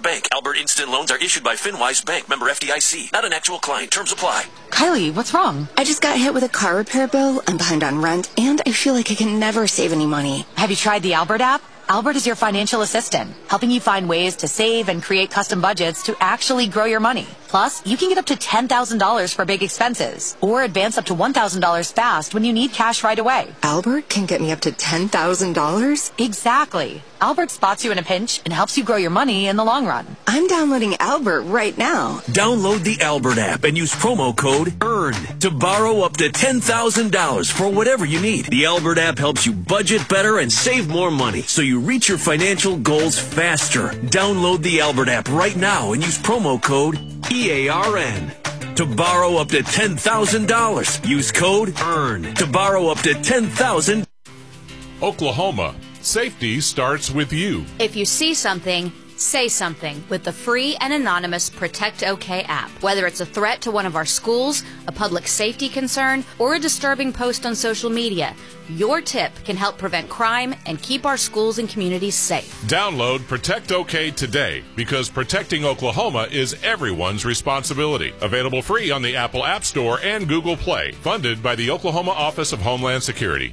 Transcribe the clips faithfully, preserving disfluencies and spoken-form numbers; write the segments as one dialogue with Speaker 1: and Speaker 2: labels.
Speaker 1: Bank. Albert Instant Loans are issued by FinWise Bank, member F D I C. Not an actual client. Terms apply.
Speaker 2: Kylie, what's wrong?
Speaker 3: I just got hit with a car repair bill. I'm behind on rent, and I feel like I can never save any money.
Speaker 2: Have you tried the Albert app? Albert is your financial assistant, helping you find ways to save and create custom budgets to actually grow your money. Plus, you can get up to ten thousand dollars for big expenses, or advance up to one thousand dollars fast when you need cash right away.
Speaker 3: Albert can get me up to ten thousand dollars?
Speaker 2: Exactly. Albert spots you in a pinch and helps you grow your money in the long run.
Speaker 3: I'm downloading Albert right now.
Speaker 1: Download the Albert app and use promo code EARN to borrow up to ten thousand dollars for whatever you need. The Albert app helps you budget better and save more money so you reach your financial goals faster. Download the Albert app right now and use promo code E A R N to borrow up to ten thousand dollars. Use code EARN to borrow up to ten thousand dollars.
Speaker 4: Oklahoma, safety starts with you.
Speaker 5: If you see something, say something with the free and anonymous Protect OK app. Whether it's a threat to one of our schools, a public safety concern, or a disturbing post on social media, your tip can help prevent crime and keep our schools and communities safe.
Speaker 4: Download Protect OK today, because protecting Oklahoma is everyone's responsibility. Available free on the Apple App Store and Google Play. Funded by the Oklahoma Office of Homeland Security.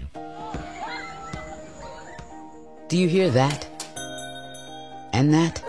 Speaker 6: Do you hear that? And that?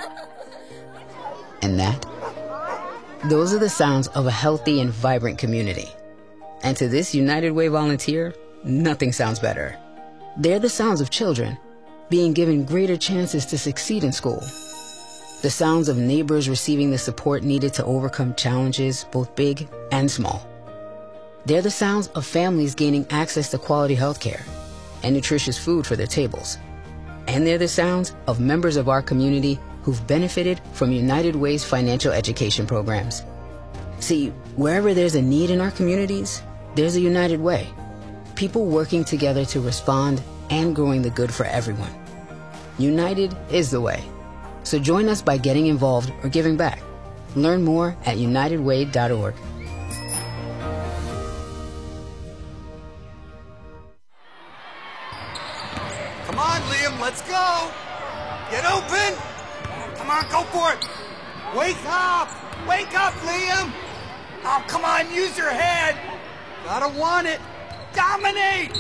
Speaker 6: And that? Those are the sounds of a healthy and vibrant community. And to this United Way volunteer, nothing sounds better. They're the sounds of children being given greater chances to succeed in school. The sounds of neighbors receiving the support needed to overcome challenges, both big and small. They're the sounds of families gaining access to quality health care and nutritious food for their tables. And they're the sounds of members of our community who've benefited from United Way's financial education programs. See, wherever there's a need in our communities, there's a United Way. People working together to respond and growing the good for everyone. United is the way. So join us by getting involved or giving back. Learn more at united way dot org.
Speaker 7: Come on, Liam, let's go! Get open! Come on, go for it! Wake up! Wake up, Liam! Oh, come on, use your head! Gotta want it! Dominate!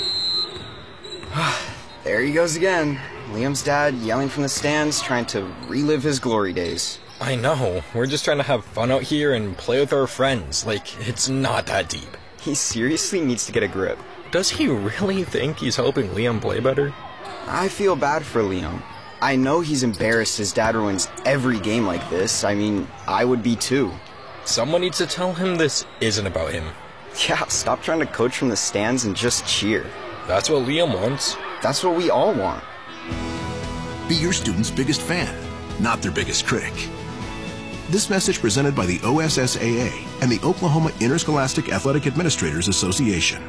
Speaker 8: There he goes again. Liam's dad yelling from the stands, trying to relive his glory days.
Speaker 9: I know. We're just trying to have fun out here and play with our friends. Like, it's not that deep.
Speaker 8: He seriously needs to get a grip.
Speaker 9: Does he really think he's helping Liam play better?
Speaker 8: I feel bad for Liam. I know he's embarrassed his dad ruins every game like this. I mean, I would be too.
Speaker 9: Someone needs to tell him this isn't about him.
Speaker 8: Yeah, stop trying to coach from the stands and just cheer.
Speaker 9: That's what Liam wants.
Speaker 8: That's what we all want.
Speaker 10: Be your student's biggest fan, not their biggest critic. This message presented by the O S S A A and the Oklahoma Interscholastic Athletic Administrators Association.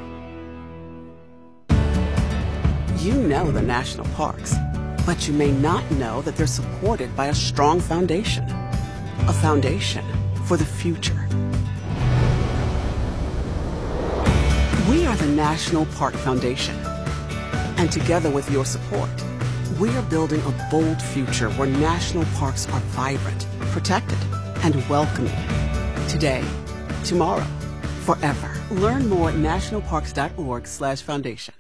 Speaker 11: You know the national parks, but you may not know that they're supported by a strong foundation. A foundation for the future. We are the National Park Foundation. And together with your support, we are building a bold future where national parks are vibrant, protected, and welcoming. Today, tomorrow, forever. Learn more at national parks dot org slash foundation.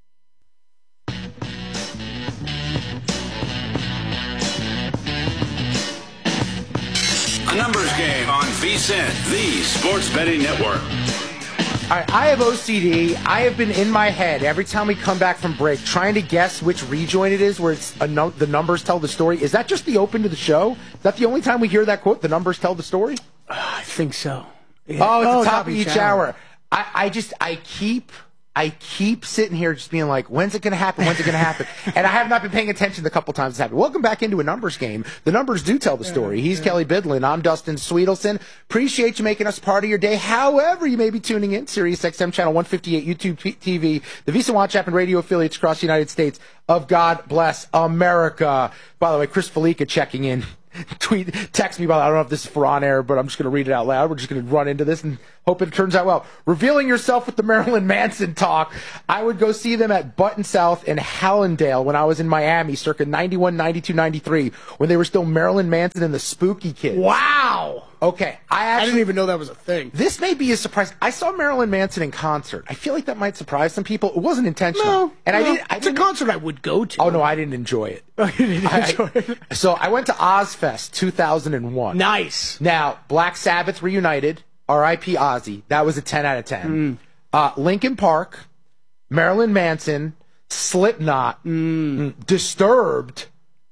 Speaker 12: A numbers game on V S I N, the Sports Betting Network.
Speaker 13: All right, I have O C D. I have been in my head every time we come back from break trying to guess which rejoin it is where it's a no- the numbers tell the story. Is that just the open to the show? Is that the only time we hear that quote, the numbers tell the story?
Speaker 14: Uh, I think so.
Speaker 13: Yeah. Oh, it's oh, the top of each hour. hour. I, I just, I keep... I keep sitting here just being like, when's it going to happen? When's it going to happen? And I have not been paying attention the couple times it's happened. Welcome back into a numbers game. The numbers do tell the story. He's yeah. Kelly Bidlin. I'm Dustin Sweetelson. Appreciate you making us part of your day. However you may be tuning in, Sirius X M Channel one fifty-eight, YouTube T V, the VEASAN Watch app, and radio affiliates across the United States of God Bless America. By the way, Chris Felica checking in. tweet, text me about it. I don't know if this is for on air, but I'm just going to read it out loud. We're just going to run into this and hope it turns out well. Revealing yourself with the Marilyn Manson talk. I would go see them at Button South in Hallandale when I was in Miami, circa ninety-one, ninety-two, ninety-three, when they were still Marilyn Manson and the Spooky Kids.
Speaker 14: Wow.
Speaker 13: Okay, I actually,
Speaker 14: I didn't even know that was a thing.
Speaker 13: This may be a surprise. I saw Marilyn Manson in concert. I feel like that might surprise some people. It wasn't intentional.
Speaker 14: No,
Speaker 13: and
Speaker 14: no.
Speaker 13: I didn't. I
Speaker 14: it's
Speaker 13: didn't,
Speaker 14: a concert I would go to.
Speaker 13: Oh no, I didn't enjoy it.
Speaker 14: You didn't
Speaker 13: I,
Speaker 14: enjoy it.
Speaker 13: So I went to Ozfest two thousand one.
Speaker 14: Nice.
Speaker 13: Now Black Sabbath reunited. R I P Ozzy. That was a ten out of ten.
Speaker 14: Mm.
Speaker 13: Uh, Linkin Park, Marilyn Manson, Slipknot,
Speaker 14: mm.
Speaker 13: Disturbed.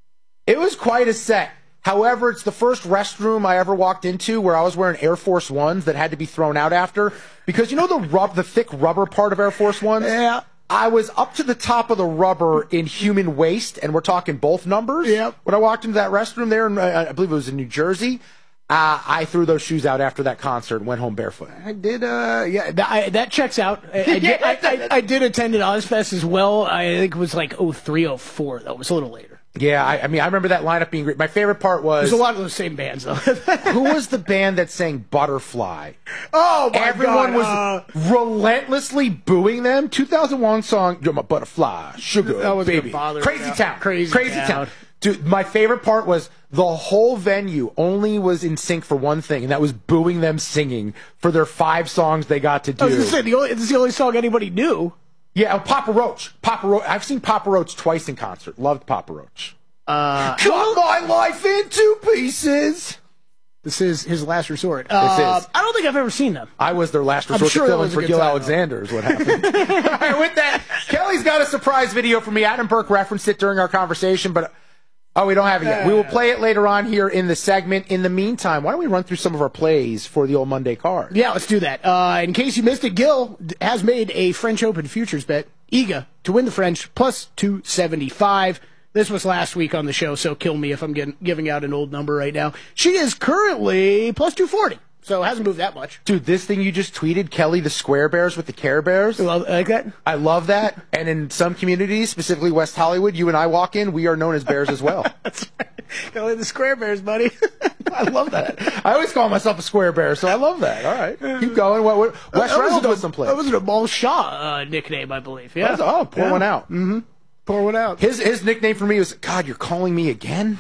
Speaker 13: It was quite a set. However, it's the first restroom I ever walked into where I was wearing Air Force Ones that had to be thrown out after. Because you know the rub, the thick rubber part of Air Force Ones?
Speaker 14: Yeah.
Speaker 13: I was up to the top of the rubber in human waste, and we're talking both numbers.
Speaker 14: Yep.
Speaker 13: When I walked into that restroom there, in, uh, I believe it was in New Jersey, uh, I threw those shoes out after that concert and went home barefoot.
Speaker 14: I did, uh, yeah, that, I, that checks out. I, I, did, I, I, I did attend an Ozfest as well. I think it was like oh three, oh four, though. It was a little later.
Speaker 13: Yeah, I, I mean, I remember that lineup being great. My favorite part was...
Speaker 14: There's a lot of those same bands, though.
Speaker 13: Who was the band that sang Butterfly?
Speaker 14: Oh, my
Speaker 13: Everyone
Speaker 14: God.
Speaker 13: was uh, relentlessly booing them. two thousand one song, You're My Butterfly, Sugar,
Speaker 14: that was
Speaker 13: Baby.
Speaker 14: Bother
Speaker 13: Crazy
Speaker 14: me.
Speaker 13: Town.
Speaker 14: Crazy,
Speaker 13: Crazy
Speaker 14: Town.
Speaker 13: Town. Dude, my favorite part was the whole venue only was in sync for one thing, and that was booing them singing for their five songs they got to do.
Speaker 14: I was going to say, the only, this is the only song anybody knew.
Speaker 13: Yeah, Papa Roach. Papa Roach. I've seen Papa Roach twice in concert. Loved Papa Roach.
Speaker 14: Uh,
Speaker 13: Cut my life into pieces.
Speaker 14: This is his last resort. Uh,
Speaker 13: This is.
Speaker 14: I don't think I've ever seen them.
Speaker 13: I was their last
Speaker 14: I'm
Speaker 13: resort
Speaker 14: sure
Speaker 13: to
Speaker 14: that
Speaker 13: filling
Speaker 14: was a
Speaker 13: for
Speaker 14: good
Speaker 13: Gil
Speaker 14: time,
Speaker 13: Alexander is what happened. All right, with that, Kelly's got a surprise video for me. Adam Burke referenced it during our conversation, but oh, we don't have it yet. We will play it later on here in the segment. In the meantime, why don't we run through some of our plays for the old Monday card?
Speaker 14: Yeah, let's do that. Uh, in case you missed it, Gil has made a French Open futures bet. Iga to win the French plus two seventy-five. This was last week on the show, so kill me if I'm getting, giving out an old number right now. She is currently plus two forty, so it hasn't moved that much.
Speaker 13: Dude, this thing you just tweeted, Kelly the Square Bears with the Care Bears.
Speaker 14: You love, like that?
Speaker 13: I love that. And in some communities, specifically West Hollywood, you and I walk in, we are known as Bears as well.
Speaker 14: That's right. Kelly the Square Bears, buddy.
Speaker 13: I love that. I always call myself a Square Bear, so I love that. All right. Keep going. What, what, Wes Reynolds with some plays.
Speaker 14: That was an Amal Shaw uh, nickname, I believe. Yeah.
Speaker 13: Oh, pour
Speaker 14: yeah.
Speaker 13: one out.
Speaker 14: Mm-hmm. Pour one out.
Speaker 13: His his nickname for me was, God, you're calling me again?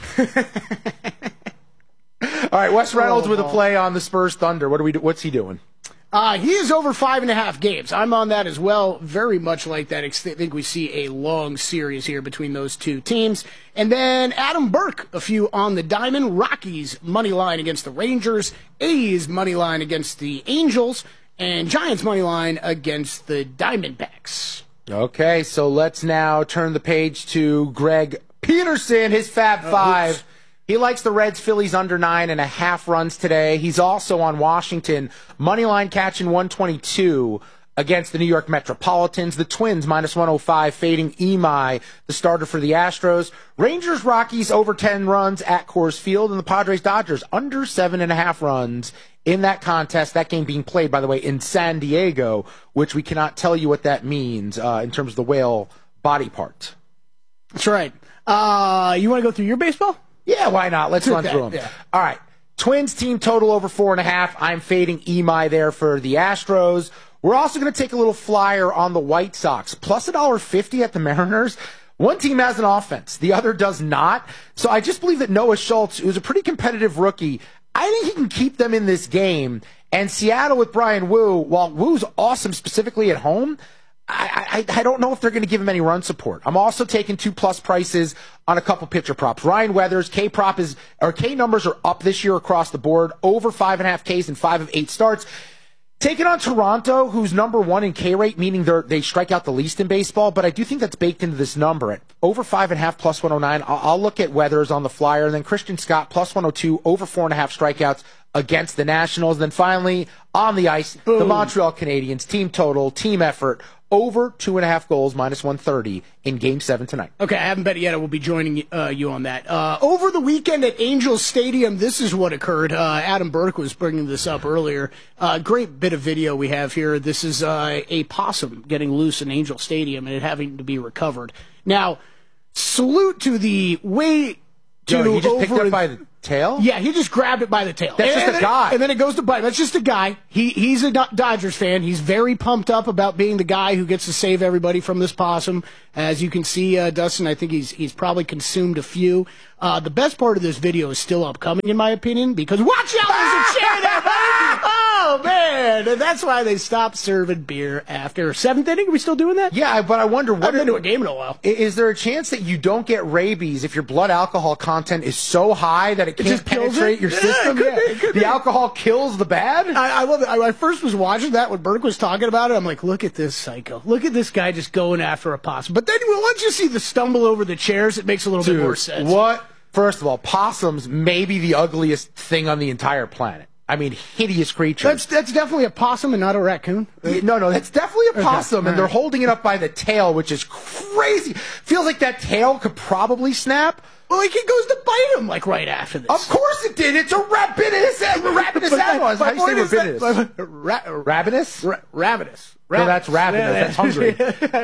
Speaker 13: All right, Wes Reynolds
Speaker 14: oh,
Speaker 13: with a play on the Spurs Thunder. What are we? Do, what's he doing?
Speaker 14: Uh, he is over five and a half games. I'm on that as well. Very much like that. I think we see a long series here between those two teams. And then Adam Burke, a few on the diamond. Rockies money line against the Rangers. A's money line against the Angels. And Giants money line against the Diamondbacks.
Speaker 13: Okay, so let's now turn the page to Greg Peterson, his Fab Five. Oops. He likes the Reds, Phillies under nine and a half runs today. He's also on Washington. Moneyline catching one twenty-two against the New York Metropolitans. The Twins minus one oh five fading Imai, the starter for the Astros. Rangers, Rockies over ten runs at Coors Field. And the Padres, Dodgers under seven and a half runs in that contest. That game being played, by the way, in San Diego, which we cannot tell you what that means uh, in terms of the whale body part.
Speaker 14: That's right. Uh, you want to go through your baseball?
Speaker 13: Yeah, why not? Let's run through them.
Speaker 14: Yeah.
Speaker 13: All right. Twins team total over four and a half. I'm fading Imai there for the Astros. We're also going to take a little flyer on the White Sox. Plus one dollar fifty at the Mariners. One team has an offense. The other does not. So I just believe that Noah Schultz, who's a pretty competitive rookie, I think he can keep them in this game. And Seattle with Brian Wu, while Wu's awesome specifically at home, I, I, I don't know if they're going to give him any run support. I'm also taking two plus prices on a couple pitcher props. Ryan Weathers, K prop is, or K numbers are up this year across the board, over five and a half Ks in five of eight starts. Taking on Toronto, who's number one in K rate, meaning they they strike out the least in baseball, but I do think that's baked into this number at over five and a half plus one oh nine. I'll, I'll look at Weathers on the flyer, and then Christian Scott plus one oh two, over four and a half strikeouts against the Nationals. Then finally on the ice, Boom. the Montreal Canadiens, team total, team effort, over two and a half goals, minus one thirty in Game Seven tonight.
Speaker 14: Okay, I haven't bet it yet. I will be joining uh, you on that. Uh, over the weekend at Angels Stadium, this is what occurred. Uh, Adam Burke was bringing this up earlier. Uh, great bit of video we have here. This is uh, a possum getting loose in Angel Stadium and it having to be recovered. Now, salute to the way to
Speaker 13: Yo, you just
Speaker 14: over
Speaker 13: picked up by the tail?
Speaker 14: Yeah, he just grabbed it by the tail.
Speaker 13: That's
Speaker 14: and,
Speaker 13: just
Speaker 14: and
Speaker 13: a guy.
Speaker 14: It, and then it goes to bite. That's just a guy. He He's a Dodgers fan. He's very pumped up about being the guy who gets to save everybody from this possum. As you can see, uh, Dustin, I think he's he's probably consumed a few. Uh, the best part of this video is still upcoming, in my opinion, because watch out, there's a chair there, buddy! Oh, man! And that's why they stopped serving beer after seventh inning. Are we still doing that?
Speaker 13: Yeah, but I wonder what.
Speaker 14: I've been to a game in a while.
Speaker 13: Is there a chance that you don't get rabies if your blood alcohol content is so high that it can't
Speaker 14: just kills
Speaker 13: penetrate
Speaker 14: it?
Speaker 13: your
Speaker 14: Yeah,
Speaker 13: system?
Speaker 14: it could
Speaker 13: Yeah,
Speaker 14: be, it could
Speaker 13: the
Speaker 14: be.
Speaker 13: alcohol kills the bad.
Speaker 14: I, I love it. I, I first was watching that when Burke was talking about it. I'm like, look at this psycho. Look at this guy just going after a possum. But then well, once you see the stumble over the chairs, it makes a little
Speaker 13: Dude,
Speaker 14: bit more sense.
Speaker 13: What? First of all, possums may be the ugliest thing on the entire planet. I mean, hideous creatures.
Speaker 14: That's that's definitely a possum and not a raccoon.
Speaker 13: Yeah, no, no, that's definitely a
Speaker 14: Okay,
Speaker 13: possum,
Speaker 14: all
Speaker 13: and they're
Speaker 14: right.
Speaker 13: holding it up by the tail, which is crazy. Feels like that tail could probably snap.
Speaker 14: Well, like it goes to bite him like right after this.
Speaker 13: Of course it did. It's a rabinous, rabinous animal. How do you say rabinous?
Speaker 14: Ra-
Speaker 13: Ravenous?
Speaker 14: ra- ravenous.
Speaker 13: No, that's ravenous.
Speaker 14: Yeah,
Speaker 13: That's hungry.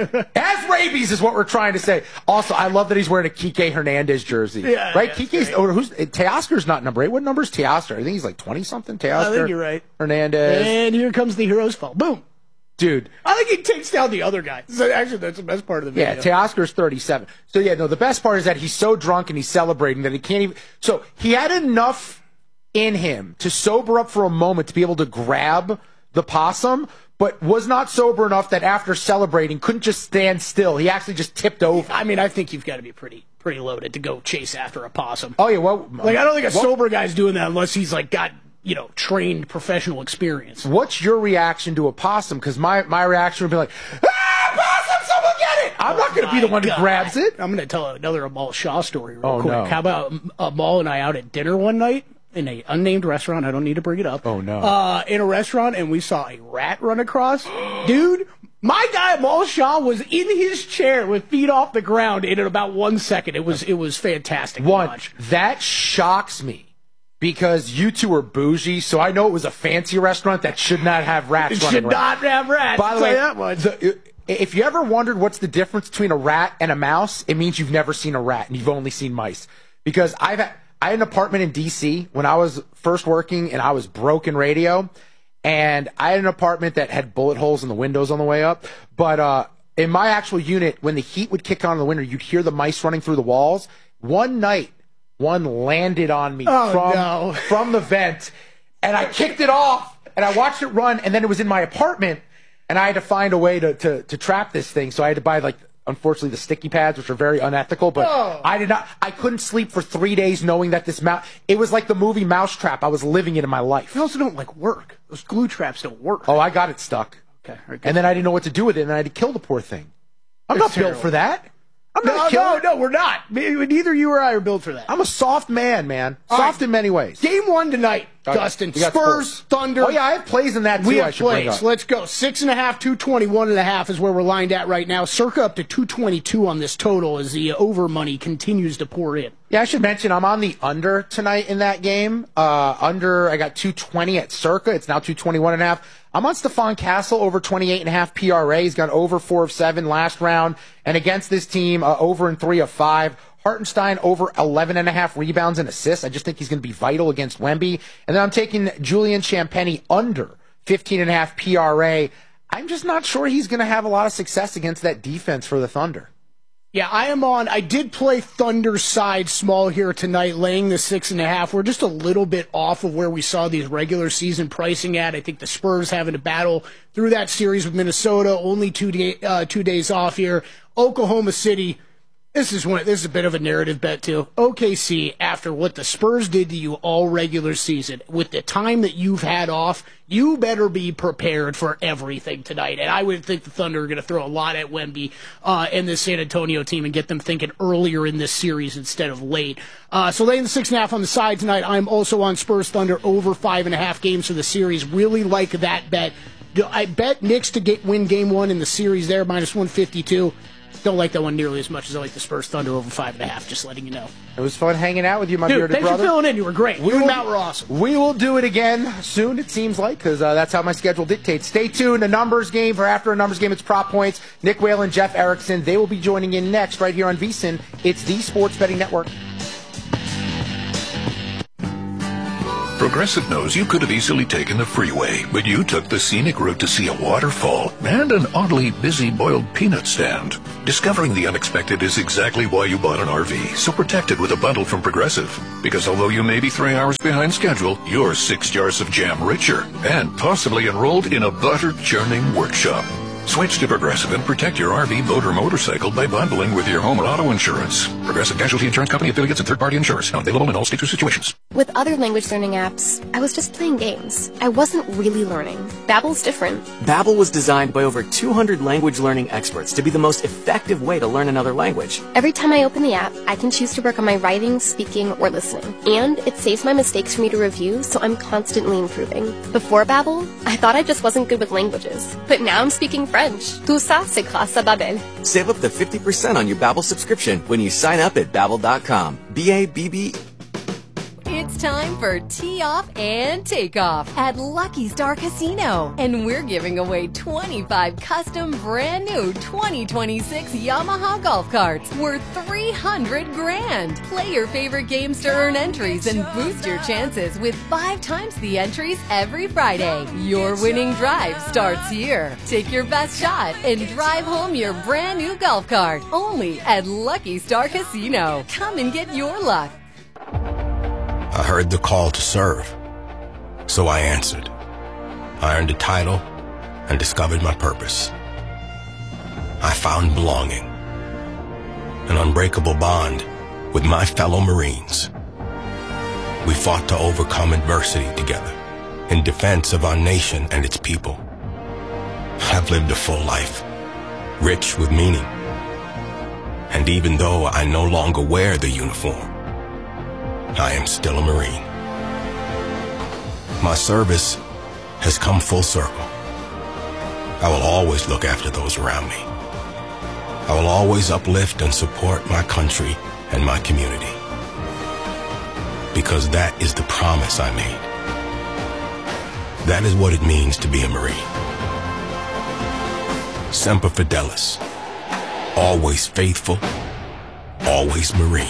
Speaker 13: Has rabies is what we're trying to say. Also, I love that he's wearing a Kike Hernandez jersey.
Speaker 14: Yeah,
Speaker 13: right?
Speaker 14: yeah,
Speaker 13: Kike's, or who's, Teoscar's not number eight. What number is Teoscar? I think he's like twenty something. Teoscar.
Speaker 14: I think you're right.
Speaker 13: Hernandez.
Speaker 14: And here comes the hero's fall. Boom.
Speaker 13: Dude.
Speaker 14: I think he takes down the other guy. So actually, that's the best part of the video.
Speaker 13: Yeah, Teoscar's thirty-seven. So, yeah, no, the best part is that he's so drunk and he's celebrating that he can't even. So, he had enough in him to sober up for a moment to be able to grab the possum, but was not sober enough that after celebrating couldn't just stand still. He actually just tipped over.
Speaker 14: I mean, I think you've got to be pretty pretty loaded to go chase after a possum.
Speaker 13: Oh, yeah, well.
Speaker 14: Like, I don't think a
Speaker 13: what,
Speaker 14: sober guy's doing that unless he's, like, got, you know, trained professional experience.
Speaker 13: What's your reaction to a possum? Because my, my reaction would be like, ah, possum, someone get it! I'm
Speaker 14: Oh
Speaker 13: not going to be the one
Speaker 14: God.
Speaker 13: who grabs it.
Speaker 14: I'm going to tell another Amal Shaw story real
Speaker 13: Oh,
Speaker 14: quick.
Speaker 13: no.
Speaker 14: How about Amal and I out at dinner one night in a unnamed restaurant? I don't need to bring it up.
Speaker 13: Oh, no.
Speaker 14: Uh, in a restaurant, and we saw a rat run across. Dude, my guy Amal Shaw was in his chair with feet off the ground in about one second. It was it was fantastic. to
Speaker 13: One,
Speaker 14: watch.
Speaker 13: that shocks me. Because you two are bougie, so I know it was a fancy restaurant that should not have rats
Speaker 14: It
Speaker 13: running
Speaker 14: should
Speaker 13: around.
Speaker 14: not have rats.
Speaker 13: By the
Speaker 14: I'll
Speaker 13: way,
Speaker 14: tell you that much.
Speaker 13: the, if you ever wondered what's the difference between a rat and a mouse, it means you've never seen a rat and you've only seen mice. Because I've had, I had an apartment in D C when I was first working and I was broke in radio, and I had an apartment that had bullet holes in the windows on the way up. But uh, in my actual unit, when the heat would kick on in the winter, you'd hear the mice running through the walls. One night, one landed on me
Speaker 14: Oh,
Speaker 13: from,
Speaker 14: no.
Speaker 13: from the vent, and I kicked it off, and I watched it run, and then it was in my apartment, and I had to find a way to, to, to trap this thing, so I had to buy, like, unfortunately, the sticky pads, which are very unethical, but
Speaker 14: Oh.
Speaker 13: I did not, I couldn't sleep for three days knowing that this mouse, it was like the movie Mousetrap. I was living it in my life.
Speaker 14: They also don't, like, work. Those glue traps don't work.
Speaker 13: Oh, I got it stuck.
Speaker 14: Okay. all right,
Speaker 13: And then I didn't know what to do with it, and I had to kill the poor thing. I'm
Speaker 14: That's
Speaker 13: not built
Speaker 14: terrible.
Speaker 13: for that. I'm
Speaker 14: No,
Speaker 13: not a
Speaker 14: no,
Speaker 13: killer.
Speaker 14: no, we're not. Neither you or I are built for that.
Speaker 13: I'm a soft man, man.
Speaker 14: All
Speaker 13: Soft
Speaker 14: right.
Speaker 13: in many ways.
Speaker 14: Game one tonight,
Speaker 13: All right,
Speaker 14: Dustin.
Speaker 13: we got
Speaker 14: Spurs,
Speaker 13: sports.
Speaker 14: Thunder.
Speaker 13: Oh, yeah, I have plays in that, too,
Speaker 14: We
Speaker 13: I
Speaker 14: have
Speaker 13: should bring
Speaker 14: plays.
Speaker 13: up.
Speaker 14: Let's go. Six and a half, two twenty, one and a half is where we're lined at right now. Circa up to two twenty-two on this total as the over money continues to pour in.
Speaker 13: Yeah, I should mention I'm on the under tonight in that game. Uh, under, I got two twenty at Circa. It's now two twenty-one and a half. I'm on Stephon Castle over twenty-eight and a half P R A. He's got over four of seven last round. And against this team, uh, over and three of five. Hartenstein over eleven and a half rebounds and assists. I just think he's going to be vital against Wemby. And then I'm taking Julian Champagny under fifteen and a half P R A. I'm just not sure he's going to have a lot of success against that defense for the Thunder.
Speaker 14: Yeah, I am on. I did play Thunder side small here tonight, laying the six and a half. We're just a little bit off of where we saw these regular season pricing at. I think the Spurs having to battle through that series with Minnesota. Only two day, uh, two days off here. Oklahoma City. This is one. This is a bit of a narrative bet too. O K C, after what the Spurs did to you all regular season, with the time that you've had off, you better be prepared for everything tonight. And I would think the Thunder are going to throw a lot at Wemby uh, and this San Antonio team and get them thinking earlier in this series instead of late. Uh, so laying the six and a half on the side tonight. I'm also on Spurs Thunder over five and a half games for the series. Really like that bet. I bet Knicks to get win game one in the series there, minus one fifty-two. Don't like that one nearly as much as I like the Spurs Thunder over five and a half, just letting you know.
Speaker 13: It was fun hanging out with you, my
Speaker 14: Dude,
Speaker 13: bearded
Speaker 14: thanks
Speaker 13: brother.
Speaker 14: for filling in. You were great.
Speaker 13: We
Speaker 14: You and
Speaker 13: will-
Speaker 14: Matt were awesome.
Speaker 13: We will do it again soon, it seems like, because uh, that's how my schedule dictates. Stay tuned. A numbers game for after a numbers game. It's Prop Points. Nick Whalen, Jeff Erickson. They will be joining in next right here on VSiN. It's the Sports Betting Network.
Speaker 10: Progressive knows you could have easily taken the freeway, but you took the scenic route to see a waterfall and an oddly busy boiled peanut stand. Discovering the unexpected is exactly why you bought an R V, so protect it with a bundle from Progressive. Because although you may be three hours behind schedule, you're six jars of jam richer and possibly enrolled in a butter-churning workshop. Switch to Progressive and protect your R V, boat, or motorcycle by bundling with your home and auto insurance. Progressive Casualty Insurance Company affiliates and third-party insurers. Not available in all states or situations.
Speaker 15: With other language learning apps, I was just playing games. I wasn't really learning. Babbel's different.
Speaker 16: Babbel was designed by over two hundred language learning experts to be the most effective way to learn another language.
Speaker 15: Every time I open the app, I can choose to work on my writing, speaking, or listening. And it saves my mistakes for me to review, so I'm constantly improving. Before Babbel, I thought I just wasn't good with languages. But now I'm speaking French. Tout ça, c'est grâce à Babbel.
Speaker 16: Save up to fifty percent on your Babbel subscription when you sign up at babbel dot com. B A B B.
Speaker 17: It's time for Tee Off and Takeoff at Lucky Star Casino. And we're giving away twenty-five custom brand new twenty twenty-six Yamaha golf carts worth three hundred grand. Play your favorite games to earn entries and boost your chances with five times the entries every Friday. Your winning drive starts here. Take your best shot and drive home your brand new golf cart only at Lucky Star Casino. Come and get your luck.
Speaker 18: I heard the call to serve, so I answered. I earned a title and discovered my purpose. I found belonging, an unbreakable bond with my fellow Marines. We fought to overcome adversity together in defense of our nation and its people. I've lived a full life, rich with meaning. And even though I no longer wear the uniform, I am still a Marine. My service has come full circle. I will always look after those around me. I will always uplift and support my country and my community. Because that is the promise I made. That is what it means to be a Marine. Semper Fidelis. Always faithful. Always Marine.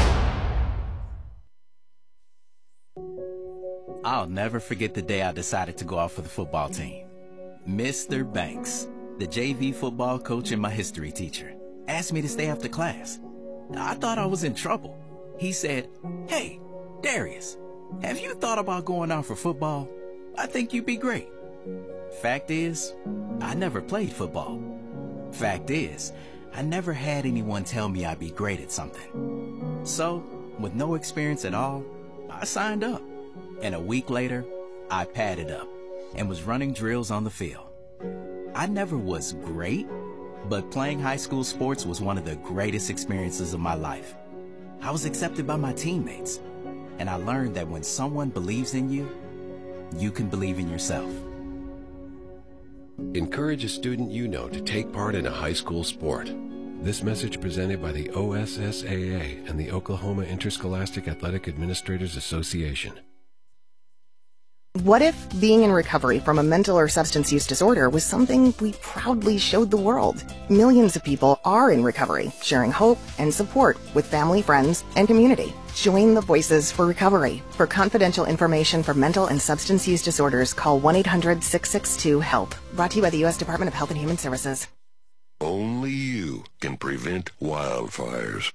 Speaker 19: I'll never forget the day I decided to go out for the football team. Mister Banks, the J V football coach and my history teacher, asked me to stay after class. I thought I was in trouble. He said, "Hey, Darius, have you thought about going out for football? I think you'd be great." Fact is, I never played football. Fact is, I never had anyone tell me I'd be great at something. So, with no experience at all, I signed up. And a week later, I padded up and was running drills on the field. I never was great, but playing high school sports was one of the greatest experiences of my life. I was accepted by my teammates, and I learned that when someone believes in you, you can believe in yourself.
Speaker 20: Encourage a student you know to take part in a high school sport. This message presented by the O S S A A and the Oklahoma Interscholastic Athletic Administrators Association.
Speaker 21: What if being in recovery from a mental or substance use disorder was something we proudly showed the world? Millions of people are in recovery, sharing hope and support with family, friends, and community. Join the Voices for Recovery. For confidential information for mental and substance use disorders, call one eight hundred six six two HELP. Brought to you by the U S Department of Health and Human Services.
Speaker 10: Only you can prevent wildfires.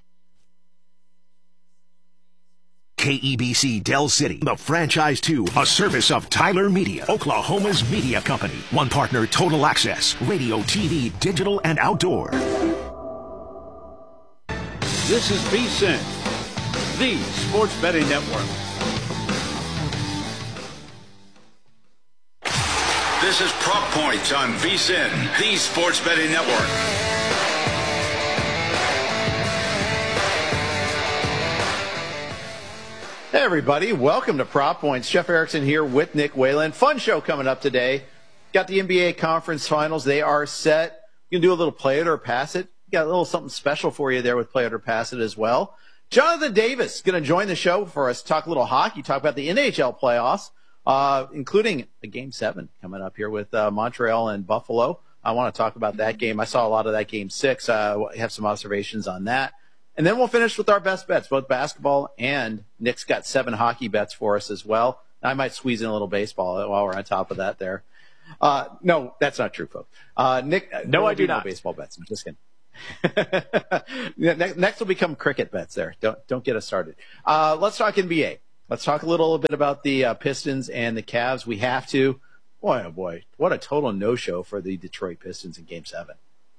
Speaker 22: K E B C Del City, the franchise two, a service of Tyler Media, Oklahoma's media company. One partner, Total Access, radio, T V, digital, and outdoor.
Speaker 12: This is V S I N, the Sports Betting Network. This is Prop Points on V S I N, the Sports Betting Network.
Speaker 23: Hey everybody, welcome to Prop Points. Jeff Erickson here with Nick Whalen. Fun show coming up today. Got the N B A Conference Finals. They are set. You can do a little play it or pass it. Got a little something special for you there with play it or pass it as well. Jonathan Davis is going to join the show for us to talk a little hockey, talk about the N H L playoffs, uh, including a Game seven coming up here with uh, Montreal and Buffalo. I want to talk about that game. I saw a lot of that Game six. Uh, I have some observations on that. And then we'll finish with our best bets, both basketball and Nick's got seven hockey bets for us as well. I might squeeze in a little baseball while we're on top of that there. Uh, no, that's not true, folks. Uh, Nick,
Speaker 1: no, I do
Speaker 23: no
Speaker 1: not.
Speaker 23: Baseball bets. I'm just kidding. Next will become cricket bets there. Don't, don't get us started. Uh, let's talk N B A. Let's talk a little bit about the uh, Pistons and the Cavs. We have to. Boy, oh boy, what a total no-show for the Detroit Pistons in Game seven.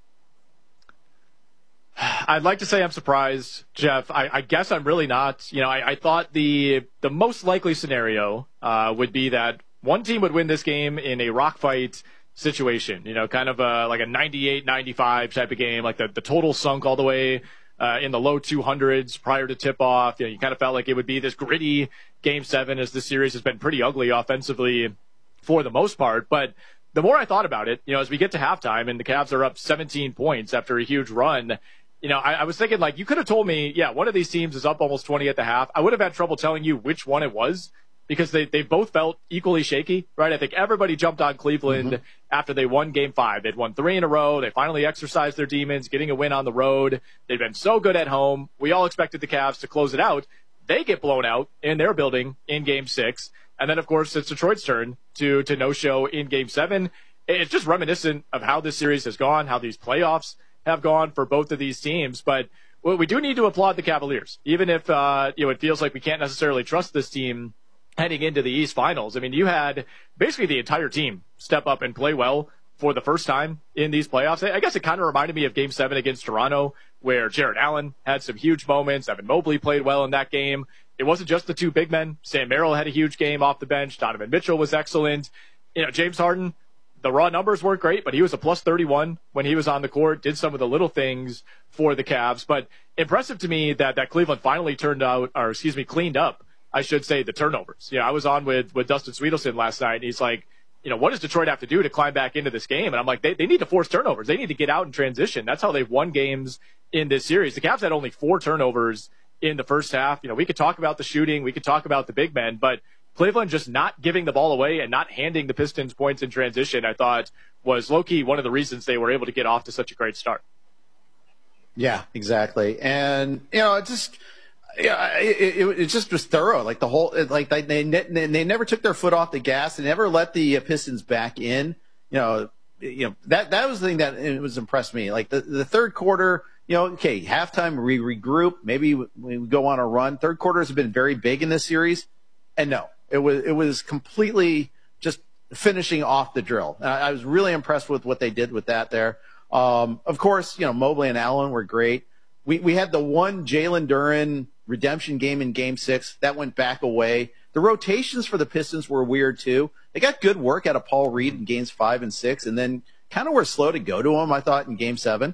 Speaker 1: I'd like to say I'm surprised, Jeff. I, I guess I'm really not. You know, I, I thought the the most likely scenario uh, would be that one team would win this game in a rock fight situation. You know, kind of a, like a ninety-eight ninety-five type of game, like the, the total sunk all the way uh, in the low two hundreds prior to tip-off. You know, you kind of felt like it would be this gritty Game seven, as this series has been pretty ugly offensively for the most part. But the more I thought about it, you know, as we get to halftime and the Cavs are up seventeen points after a huge run, you know, I, I was thinking, like, you could have told me, yeah, one of these teams is up almost twenty at the half. I would have had trouble telling you which one it was because they, they both felt equally shaky, right? I think everybody jumped on Cleveland mm-hmm. after they won Game five. They'd won three in a row. They finally exercised their demons, getting a win on the road. They've been so good at home. We all expected the Cavs to close it out. They get blown out in their building in Game six. And then, of course, it's Detroit's turn to, to no-show in Game seven. It's just reminiscent of how this series has gone, how these playoffs have gone for both of these teams. But well, we do need to applaud the Cavaliers, even if uh, you know it feels like we can't necessarily trust this team heading into the East Finals. I mean, you had basically the entire team step up and play well for the first time in these playoffs. I guess it kind of reminded me of Game seven against Toronto, where Jared Allen had some huge moments. Evan Mobley played well in that game. It wasn't just the two big men. Sam Merrill had a huge game off the bench. Donovan Mitchell was excellent. You know, James Harden, the raw numbers weren't great, but he was a plus thirty-one when he was on the court, did some of the little things for the Cavs. But impressive to me that, that Cleveland finally turned out, or excuse me, cleaned up, I should say, the turnovers. You know, I was on with, with Dustin Sweetelson last night, and he's like, you know, what does Detroit have to do to climb back into this game? And I'm like, they, they need to force turnovers. They need to get out in transition. That's how they've won games in this series. The Cavs had only four turnovers in the first half. You know, we could talk about the shooting, we could talk about the big men, but Cleveland just not giving the ball away and not handing the Pistons points in transition, I thought was low-key one of the reasons they were able to get off to such a great start.
Speaker 23: Yeah, exactly. And, you know, it just, yeah, it, it, it just was thorough. Like the whole, like they, they, they never took their foot off the gas. They never let the Pistons back in. You know, you know, that, that was the thing that it was impressed me. Like the, the third quarter, you know, okay, halftime, we regroup. Maybe we go on a run. Third quarters have been very big in this series. And no, it was, it was completely just finishing off the drill. And I, I was really impressed with what they did with that there. Um, of course, you know, Mobley and Allen were great. We, we had the one Jalen Duren redemption game in Game six. That went back away. The rotations for the Pistons were weird, too. They got good work out of Paul Reed in Games five and six, and then kind of were slow to go to him, I thought, in Game seven.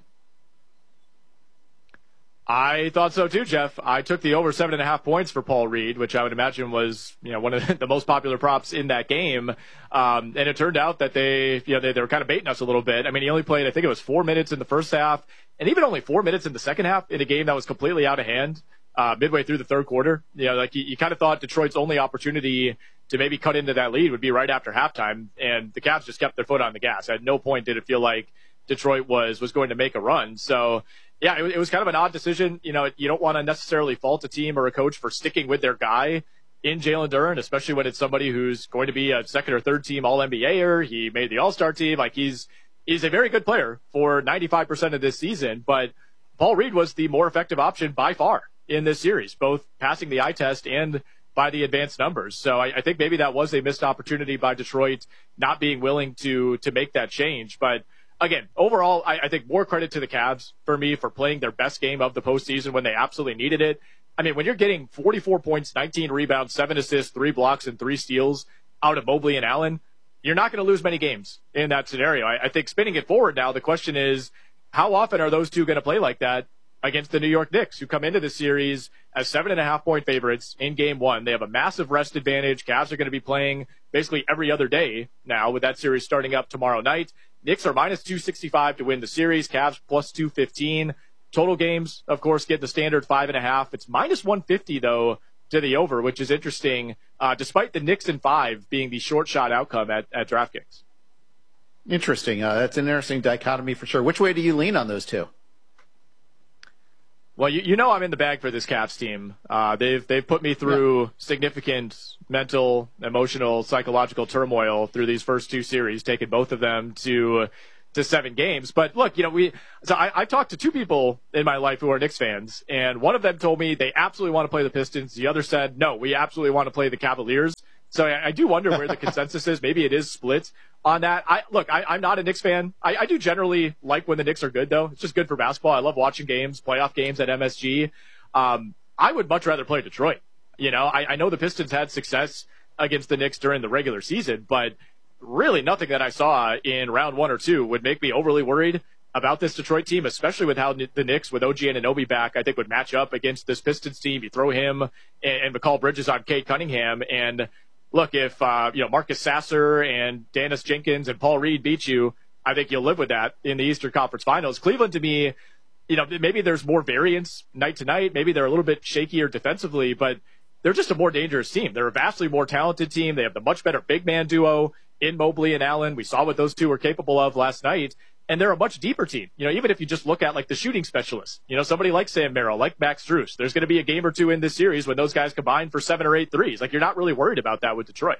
Speaker 1: I thought so too, Jeff. I took the over seven and a half points for Paul Reed, which I would imagine was, you know, one of the most popular props in that game. Um, and it turned out that they, you know, they, they were kind of baiting us a little bit. I mean, he only played, I think it was four minutes in the first half, and even only four minutes in the second half in a game that was completely out of hand, uh, midway through the third quarter. You know, like you, you kind of thought Detroit's only opportunity to maybe cut into that lead would be right after halftime, and the Cavs just kept their foot on the gas. At no point did it feel like Detroit was, was going to make a run. So, yeah, it, it was kind of an odd decision. You know, you don't want to necessarily fault a team or a coach for sticking with their guy in Jalen Duren, especially when it's somebody who's going to be a second or third team All N B A-er. He made the All-Star team. Like, he's he's a very good player for ninety-five percent of this season. But Paul Reed was the more effective option by far in this series, both passing the eye test and by the advanced numbers. So I, I think maybe that was a missed opportunity by Detroit not being willing to to make that change. But again, overall, I, I think more credit to the Cavs for me for playing their best game of the postseason when they absolutely needed it. I mean, when you're getting forty-four points, nineteen rebounds, seven assists, three blocks, and three steals out of Mobley and Allen, you're not going to lose many games in that scenario. I, I think spinning it forward now, the question is, how often are those two going to play like that against the New York Knicks, who come into the series as seven and a half point favorites in game one? They have a massive rest advantage. Cavs are going to be playing basically every other day now with that series starting up tomorrow night. Knicks are minus two sixty-five to win the series. Cavs plus two fifteen. Total games, of course, get the standard five and a half. It's minus one fifty, though, to the over, which is interesting, uh, despite the Knicks in five being the short shot outcome at, at DraftKings.
Speaker 23: Interesting. Uh, that's an interesting dichotomy for sure. Which way do you lean on those two?
Speaker 1: Well, you, you know I'm in the bag for this Caps team. Uh, they've they've put me through yeah. significant mental, emotional, psychological turmoil through these first two series, taking both of them to to seven games. But look, you know, we so I, I talked to two people in my life who are Knicks fans, and one of them told me they absolutely want to play the Pistons. The other said, no, we absolutely want to play the Cavaliers. So I, I do wonder where the consensus is. Maybe it is split on that. I look, I, I'm not a Knicks fan. I, I do generally like when the Knicks are good, though. It's just good for basketball. I love watching games, playoff games at M S G. Um, I would much rather play Detroit. You know, I, I know the Pistons had success against the Knicks during the regular season, but really nothing that I saw in round one or two would make me overly worried about this Detroit team, especially with how the Knicks, with O G Anunoby back, I think would match up against this Pistons team. You throw him and, and McCall Bridges on Cade Cunningham, and look, if uh, you know Marcus Sasser and Dennis Jenkins and Paul Reed beat you, I think you'll live with that in the Eastern Conference Finals. Cleveland, to me, you know, maybe there's more variance night to night. Maybe they're a little bit shakier defensively, but they're just a more dangerous team. They're a vastly more talented team. They have the much better big man duo in Mobley and Allen. We saw what those two were capable of last night. And they're a much deeper team. You know, even if you just look at like the shooting specialists, you know, somebody like Sam Merrill, like Max Strus, there's going to be a game or two in this series when those guys combine for seven or eight threes. Like, you're not really worried about that with Detroit.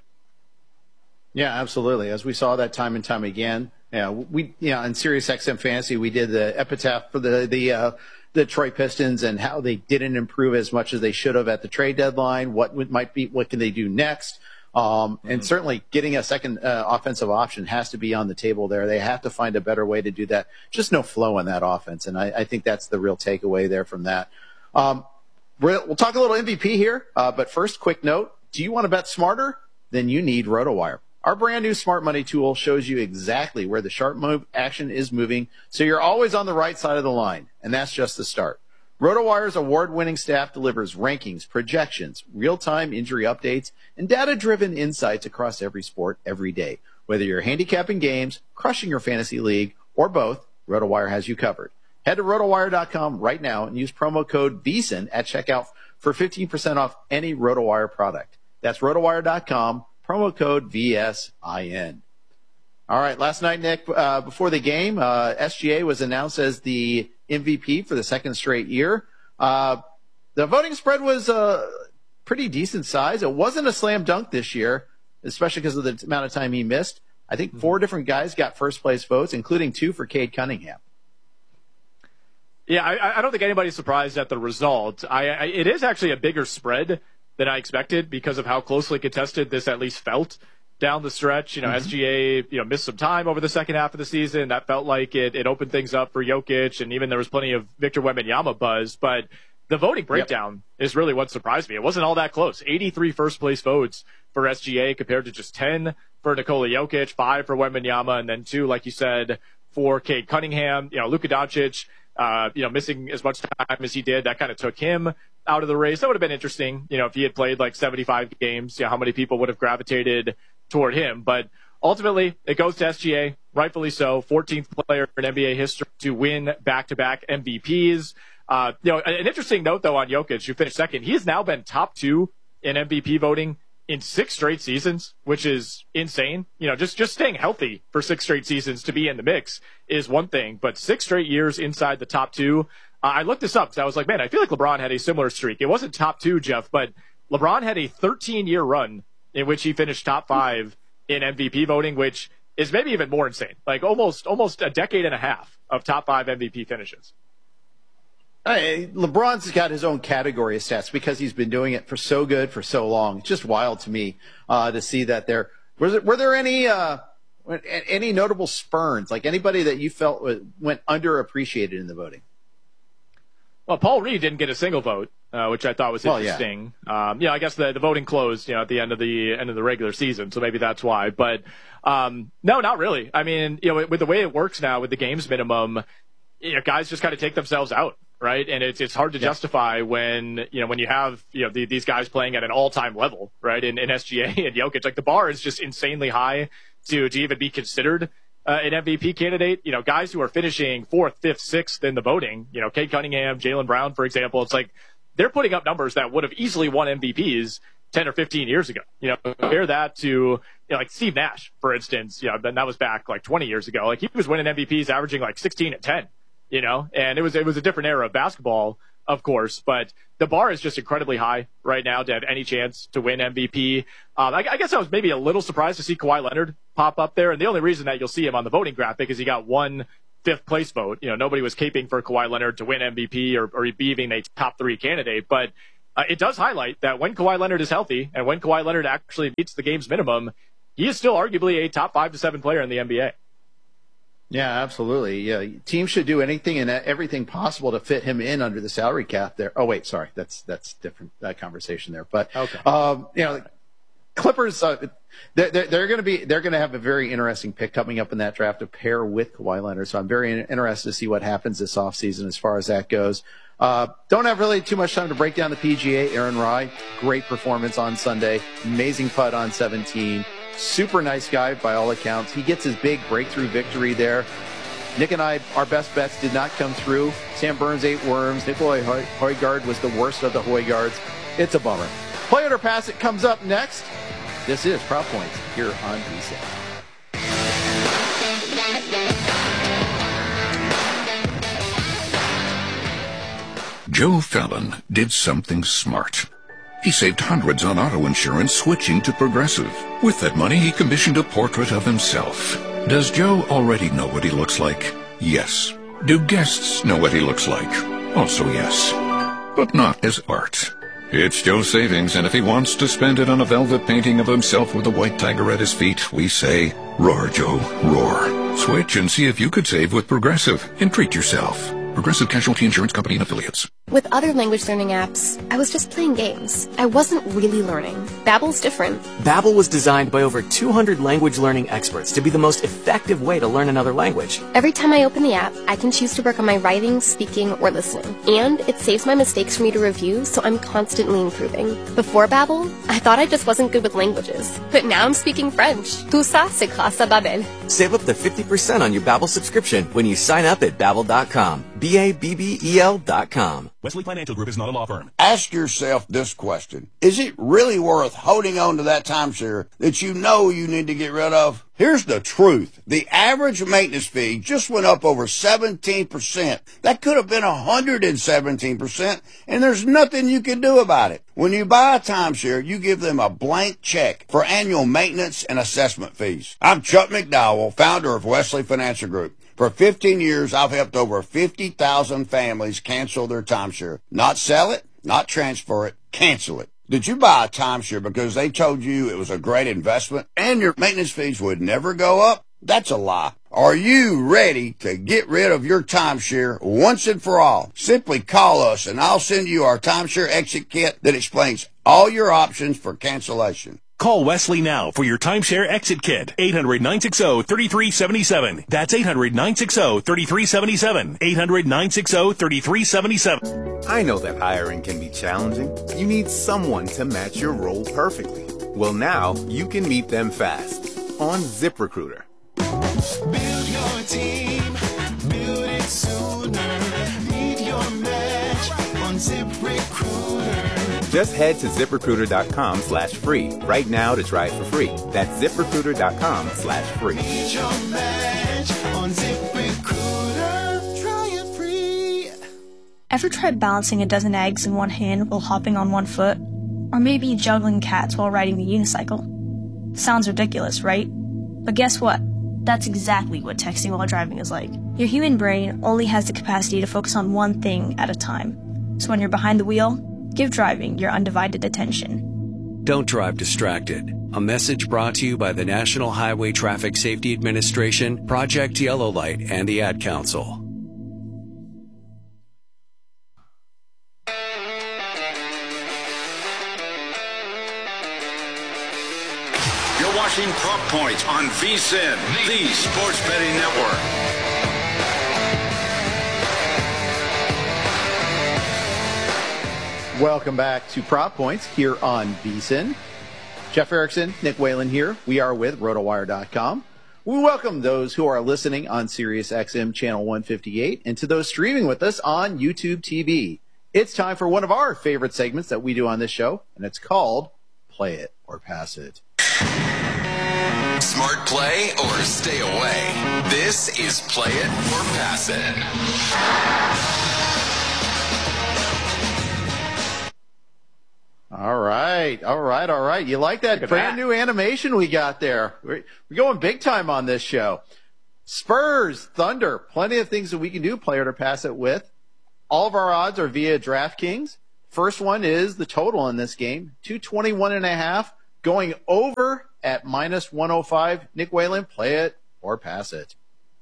Speaker 23: Yeah, absolutely. As we saw that time and time again, yeah, we, you know, in Sirius X M Fantasy, we did the epitaph for the, the, uh, the Detroit Pistons and how they didn't improve as much as they should have at the trade deadline. What would, might be, what can they do next? Um, and mm-hmm. certainly getting a second uh, offensive option has to be on the table there. They have to find a better way to do that. Just no flow in that offense. And I, I think that's the real takeaway there from that. Um, we'll talk a little M V P here. Uh, but first, quick note. Do you want to bet smarter? Then you need RotoWire. Our brand new smart money tool shows you exactly where the sharp move action is moving, so you're always on the right side of the line. And that's just the start. RotoWire's award-winning staff delivers rankings, projections, real-time injury updates, and data-driven insights across every sport every day. Whether you're handicapping games, crushing your fantasy league, or both, RotoWire has you covered. Head to rotowire dot com right now and use promo code V S I N at checkout for fifteen percent off any RotoWire product. That's rotowire dot com, promo code V S I N. All right, last night, Nick, uh, before the game, uh, S G A was announced as the M V P for the second straight year. Uh, the voting spread was a uh, pretty decent size. It wasn't a slam dunk this year, especially because of the amount of time he missed. I think four different guys got first place votes, including two for Cade Cunningham.
Speaker 1: Yeah, I, I don't think anybody's surprised at the result. I, I, it is actually a bigger spread than I expected because of how closely contested this at least felt down the stretch. You know, mm-hmm. S G A, you know, missed some time over the second half of the season. That felt like it, it opened things up for Jokic, and even there was plenty of Victor Wembanyama buzz. But the voting breakdown yep. is really what surprised me. It wasn't all that close. eighty-three first-place votes for S G A compared to just ten for Nikola Jokic, five for Wembanyama, and then two, like you said, for Cade Cunningham. You know, Luka Doncic, uh, you know, missing as much time as he did, that kind of took him out of the race. That would have been interesting, you know, if he had played like seventy-five games, you know, how many people would have gravitated toward him. But ultimately, it goes to S G A, rightfully so, fourteenth player in N B A history to win back-to-back M V Ps. Uh, you know, an interesting note, though, on Jokic, who finished second, he has now been top two in M V P voting in six straight seasons, which is insane. You know, just, just staying healthy for six straight seasons to be in the mix is one thing, but six straight years inside the top two. Uh, I looked this up because I was like, man, I feel like LeBron had a similar streak. It wasn't top two, Jeff, but LeBron had a thirteen-year run in which he finished top five in M V P voting, which is maybe even more insane. Like almost almost a decade and a half of top five M V P finishes.
Speaker 23: Hey, LeBron's got his own category of stats because he's been doing it for so good for so long. It's just wild to me uh, to see that there. Was there, were there any uh, any notable spurns, like anybody that you felt went underappreciated in the voting?
Speaker 1: Well, Paul Reed didn't get a single vote, uh, which I thought was
Speaker 23: well,
Speaker 1: interesting. Yeah, um, yeah I guess the, the voting closed, you know, at the end of the end of the regular season, so maybe that's why. But um, no, not really. I mean, you know, with the way it works now with the games minimum, you know, guys just kind of take themselves out, right? And it's it's hard to yeah. justify when you know when you have you know the, these guys playing at an all time level, right? In, in S G A and Jokic, like the bar is just insanely high to to even be considered Uh, an M V P candidate. You know, guys who are finishing fourth, fifth, sixth in the voting, you know, Cade Cunningham, Jaylen Brown, for example, it's like they're putting up numbers that would have easily won M V Ps ten or fifteen years ago. You know, compare that to, you know, like Steve Nash, for instance, you know, then that was back like twenty years ago. Like he was winning M V Ps averaging like sixteen and ten, you know, and it was, it was a different era of basketball. of course, but the bar is just incredibly high right now to have any chance to win M V P. Um, I, I guess I was maybe a little surprised to see Kawhi Leonard pop up there, and the only reason that you'll see him on the voting graphic is he got one fifth place vote. You know, nobody was caping for Kawhi Leonard to win M V P or, or be even a top three candidate, but uh, it does highlight that when Kawhi Leonard is healthy and when Kawhi Leonard actually meets the game's minimum, he is still arguably a top five to seven player in the N B A.
Speaker 23: Yeah, absolutely. Yeah, teams should do anything and everything possible to fit him in under the salary cap there. Oh, wait, sorry, that's that's different. That conversation there, but
Speaker 1: okay.
Speaker 23: um, you know, Clippers, uh, they're, they're going to be they're going to have a very interesting pick coming up in that draft to pair with Kawhi Leonard. So I'm very interested to see what happens this offseason as far as that goes. Uh, don't have really too much time to break down the P G A. Aaron Rai, great performance on Sunday, amazing putt on seventeen. Super nice guy by all accounts. He gets his big breakthrough victory there. Nick and I, our best bets did not come through. Sam Burns ate worms. Nikolai Højgaard was the worst of the Højgaards. It's a bummer. Play it or pass it comes up next. This is Prop Points here on V S I
Speaker 10: N. Joe Fallon did something smart. He saved hundreds on auto insurance switching to Progressive. With that money, he commissioned a portrait of himself. Does Joe already know what he looks like? Yes. Do guests know what he looks like? Also yes. But not as art. It's Joe's savings, and if he wants to spend it on a velvet painting of himself with a white tiger at his feet, we say, roar, Joe, roar. Switch and see if you could save with Progressive and treat yourself. Progressive Casualty Insurance Company and Affiliates.
Speaker 15: With other language learning apps, I was just playing games. I wasn't really learning. Babbel's different.
Speaker 16: Babbel was designed by over two hundred language learning experts to be the most effective way to learn another language.
Speaker 15: Every time I open the app, I can choose to work on my writing, speaking, or listening. And it saves my mistakes for me to review, so I'm constantly improving. Before Babbel, I thought I just wasn't good with languages. But now I'm speaking French. Tout ça, c'est grâce à Babbel.
Speaker 16: Save up to fifty percent on your Babbel subscription when you sign up at Babbel dot com. B A B B E L dot com.
Speaker 2: Wesley Financial Group is not a law firm.
Speaker 3: Ask yourself this question. Is it really worth holding on to that timeshare that you know you need to get rid of? Here's the truth. The average maintenance fee just went up over seventeen percent. That could have been one hundred seventeen percent, and there's nothing you can do about it. When you buy a timeshare, you give them a blank check for annual maintenance and assessment fees. I'm Chuck McDowell, founder of Wesley Financial Group. For fifteen years, I've helped over fifty thousand families cancel their timeshare. Not sell it, not transfer it, cancel it. Did you buy a timeshare because they told you it was a great investment and your maintenance fees would never go up? That's a lie. Are you ready to get rid of your timeshare once and for all? Simply call us and I'll send you our timeshare exit kit that explains all your options for cancellation.
Speaker 2: Call Wesley now for your timeshare exit kit. eight hundred, nine six zero, three three seven seven. That's eight hundred, nine six zero, three three seven seven. eight hundred, nine six zero, three three seven seven.
Speaker 5: I know that hiring can be challenging. You need someone to match your role perfectly. Well, now you can meet them fast on ZipRecruiter.
Speaker 7: Build your team, build it sooner. Meet your match on ZipRecruiter.
Speaker 5: Just head to ZipRecruiter.com slash free right now to try it for free. That's ZipRecruiter.com slash free.
Speaker 7: Meet your match on ZipRecruiter. Try it free.
Speaker 24: Ever tried balancing a dozen eggs in one hand while hopping on one foot? Or maybe juggling cats while riding the unicycle? Sounds ridiculous, right? But guess what? That's exactly what texting while driving is like. Your human brain only has the capacity to focus on one thing at a time. So when you're behind the wheel, give driving your undivided attention.
Speaker 25: Don't drive distracted. A message brought to you by the National Highway Traffic Safety Administration, Project Yellow Light, and the Ad Council.
Speaker 12: You're watching Prop Points on V S I N, the Sports Betting Network.
Speaker 23: Welcome back to Prop Points here on V S I N. Jeff Erickson, Nick Whalen here. We are with RotoWire dot com. We welcome those who are listening on Sirius X M Channel one fifty-eight and to those streaming with us on YouTube T V. It's time for one of our favorite segments that we do on this show, and it's called Play It or Pass It.
Speaker 26: Smart play or stay away. This is Play It or Pass It.
Speaker 23: right. All right. All right. You like that brand that. new animation we got there? We're, we're going big time on this show. Spurs, Thunder, plenty of things that we can do, player to pass it with. All of our odds are via DraftKings. First one is the total in this game, two twenty-one and a half, going over at minus one oh five. Nick Whalen, play it or pass it.